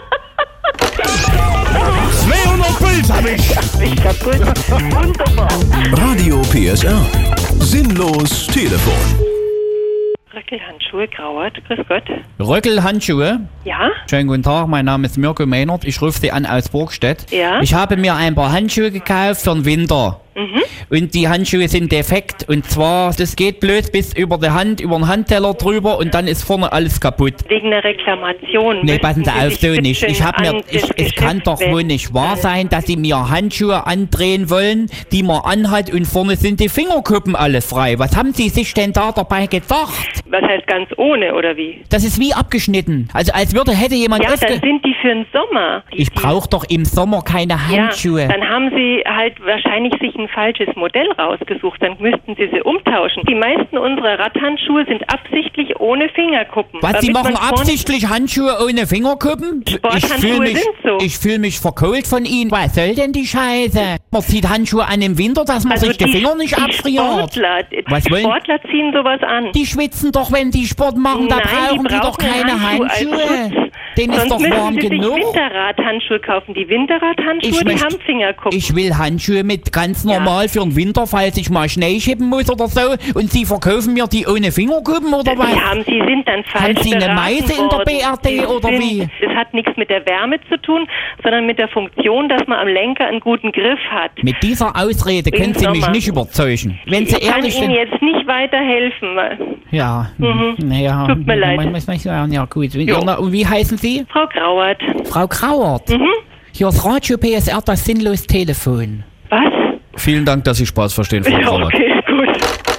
zweihundert Puls hab ich. Ich kaputt. Wunderbar. Radio P S R. Sinnlos Telefon. Röckelhandschuhe, Grauert, grüß Gott. Röckelhandschuhe? Ja? Schönen guten Tag, mein Name ist Mirko Mehnert. Ich rufe Sie an aus Burgstedt. Ja? Ich habe mir ein paar Handschuhe gekauft für den Winter. Mhm. Und die Handschuhe sind defekt. Und zwar, das geht blöd bis über die Hand, über den Handteller drüber und dann ist vorne alles kaputt. Wegen einer Reklamation. Nee, müssten passen Sie Sie auf, sich so bitte nicht. Ich hab mir, an ich, das es kann doch Geschäft wohl nicht wahr sein, dass Sie mir Handschuhe andrehen wollen, die man anhat und vorne sind die Fingerkuppen alle frei. Was haben Sie sich denn da dabei gedacht? Was heißt ganz ohne, oder wie? Das ist wie abgeschnitten. Also als würde, hätte jemand Ja, öfter... dann sind die für den Sommer. Die, Ich brauche doch im Sommer keine Handschuhe. Ja, dann haben Sie halt wahrscheinlich sich ein falsches Modell rausgesucht. Dann müssten Sie sie umtauschen. Die meisten unserer Radhandschuhe sind absichtlich ohne Fingerkuppen. Was, Sie damit machen man vorne- absichtlich Handschuhe ohne Fingerkuppen? Ich Sporthandschuhe fühle mich, sind so. ich fühl mich verkohlt von Ihnen. Was soll denn die Scheiße? Man zieht Handschuhe an im Winter, dass man Also sich die, die- Finger nicht die abfriert. Sportler, die Was wollen- Sportler ziehen sowas an. Die schwitzen doch, wenn die Sport machen, da Nein, brauchen die, doch brauchen keine Handschuhe als Handschuhe. Schutz. Denen ist Sonst doch müssen warm Sie sich genug. Winterradhandschuhe kaufen. Die Winterradhandschuhe, Ich die möchte- haben Fingerkuppen. Ich will Handschuhe mit ganz normal für den Winter, falls ich mal Schnee schippen muss oder so. Und Sie verkaufen mir die ohne Fingerkuppen oder was? Die haben, Sie sind dann falsch Haben Sie eine beraten Meise in der worden. B R D Sie oder sind, wie? Das hat nichts mit der Wärme zu tun, sondern mit der Funktion, dass man am Lenker einen guten Griff hat. Mit dieser Ausrede Im können Sie mich Sommer. nicht überzeugen. Wenn Sie Ich kann ehrlich Ihnen sind. jetzt nicht weiterhelfen. weil- Ja, Mhm. naja. Tut mir leid. Man muss man sagen, ja gut. Und, Jo. ihr- und wie heißen Sie? Frau Grauert. Frau Grauert. Mhm. Hier ist Radio P S R, das sinnlos Telefon. Was? Vielen Dank, dass Sie Spaß verstehen, Frau Ja, Grauert. okay, gut.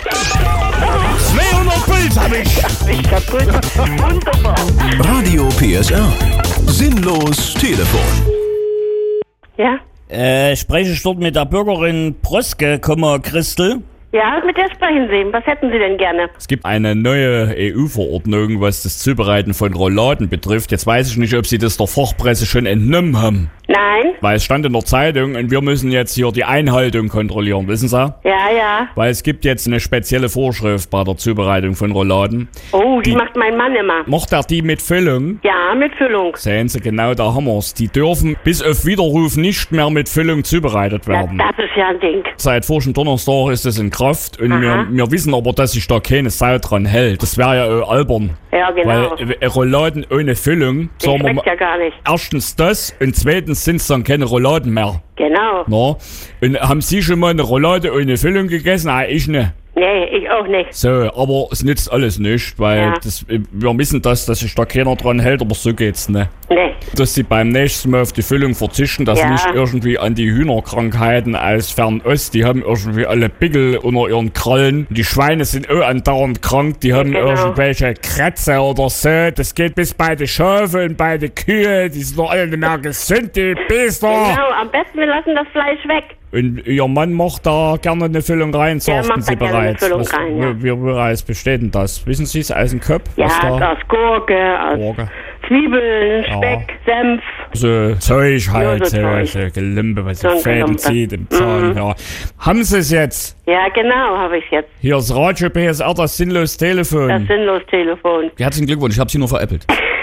zweihundert Puls hab ich. Ich kaputt. Wunderbar. Radio P S R. Sinnlos Telefon. Ja? Äh, spreche ich dort mit der Bürgerin Proske, Komma Christel? Ja, mit der sprechen Sie. Was hätten Sie denn gerne? Es gibt eine neue E U-Verordnung, was das Zubereiten von Rouladen betrifft. Jetzt weiß ich nicht, ob Sie das der Fachpresse schon entnommen haben. Nein? Weil es stand in der Zeitung und wir müssen jetzt hier die Einhaltung kontrollieren, wissen Sie? Ja, ja. Weil es gibt jetzt eine spezielle Vorschrift bei der Zubereitung von Rouladen. Oh, die, Die- macht mein Mann immer. Macht er die mit Füllung? Ja, mit Füllung. Sehen Sie, genau da haben wir's. Die dürfen bis auf Widerruf nicht mehr mit Füllung zubereidet Ja, werden. das ist ja ein Ding. Seit vorigen Donnerstag ist es in Kraft und Aha. wir, wir wissen aber, dass sich da keine Sau dran hält. Das wäre ja äh, albern. Ja, genau. Weil äh, Rouladen ohne Füllung, Das sagen wir schmeckt mal, ja gar nicht. erstens das und zweitens sind es dann keine Rouladen mehr. Genau. Na? Und haben Sie schon mal eine Roulade ohne Füllung gegessen? Ah, ich ne. Nee, ich auch nicht. So, aber es nützt alles nicht, weil Ja. das, wir wissen das, dass sich da keiner dran hält, aber so geht's, ne? Nee. Dass sie beim nächsten Mal auf die Füllung verzichten, das Ja. liegt irgendwie an die Hühnerkrankheiten aus Fernost. Die haben irgendwie alle Pickel unter ihren Krallen. Die Schweine sind auch andauernd krank, die haben Genau. irgendwelche Krätze oder so. Das geht bis bei den Schafe und bei den Kühe, die sind doch alle nicht mehr gesund, die Biester. Genau, am besten wir lassen das Fleisch weg. Und ihr Mann macht da gerne eine Füllung rein, Der sagten macht Sie da gerne eine bereits. Füllung Was, rein, ja. wie, wie bereits besteht denn das? Wissen Sie es aus dem Kopf? Ja, was da? aus Gurke, aus Gurke. Zwiebeln, Ja. Speck, Senf. So Zeug halt, Ja, so so, Zeug. so Gelimpe, was So so ein Fäden Gelumpe. zieht im Zahn. Mhm. Ja. Haben Sie es jetzt? Ja, genau, habe ich jetzt. Hier ist Radio P S R, das sinnlos Telefon. Das sinnlos Telefon. Herzlichen Glückwunsch, ich habe Sie nur veräppelt.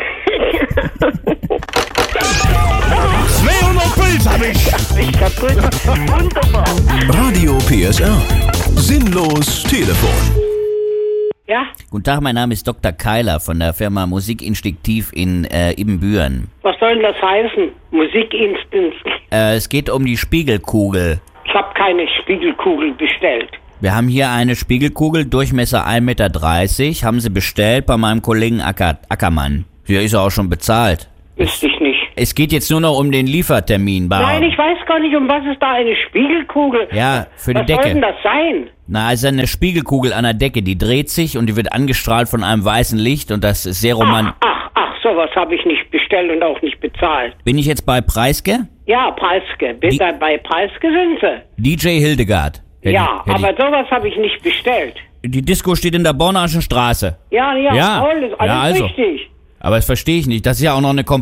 zweihundert Puls hab ich! Ich kaputt. Wunderbar. Radio P S R. Sinnlos Telefon. Ja? Guten Tag, mein Name ist Doktor Keiler von der Firma Musikinstinktiv in äh, Ibbenbüren. Was soll denn das heißen? Musikinstinkt. Äh, es geht um die Spiegelkugel. Ich habe keine Spiegelkugel bestellt. Wir haben hier eine Spiegelkugel, Durchmesser ein Meter dreißig, haben sie bestellt bei meinem Kollegen Acker, Ackermann. Hier ist er auch schon bezahlt. Wüsste ich nicht. Es geht jetzt nur noch um den Liefertermin. Bei Nein, ich weiß gar nicht, um was ist da eine Spiegelkugel? Ja, für die was Decke. Was soll denn das sein? Na, also eine Spiegelkugel an der Decke, die dreht sich und die wird angestrahlt von einem weißen Licht und das ist sehr romantisch. Ach, ach, sowas habe ich nicht bestellt und auch nicht bezahlt. Bin ich jetzt bei Preiske? Ja, Preiske. Bin da bei Preiske sind sie. D J Hildegard. Hätte Ja, ich- hätte aber sowas habe ich nicht bestellt. ich- Die Disco steht in der Bornauschen Straße. Ja, ja, Ja, alles, alles ja, also. richtig. Aber das verstehe ich nicht. Das ist ja auch noch eine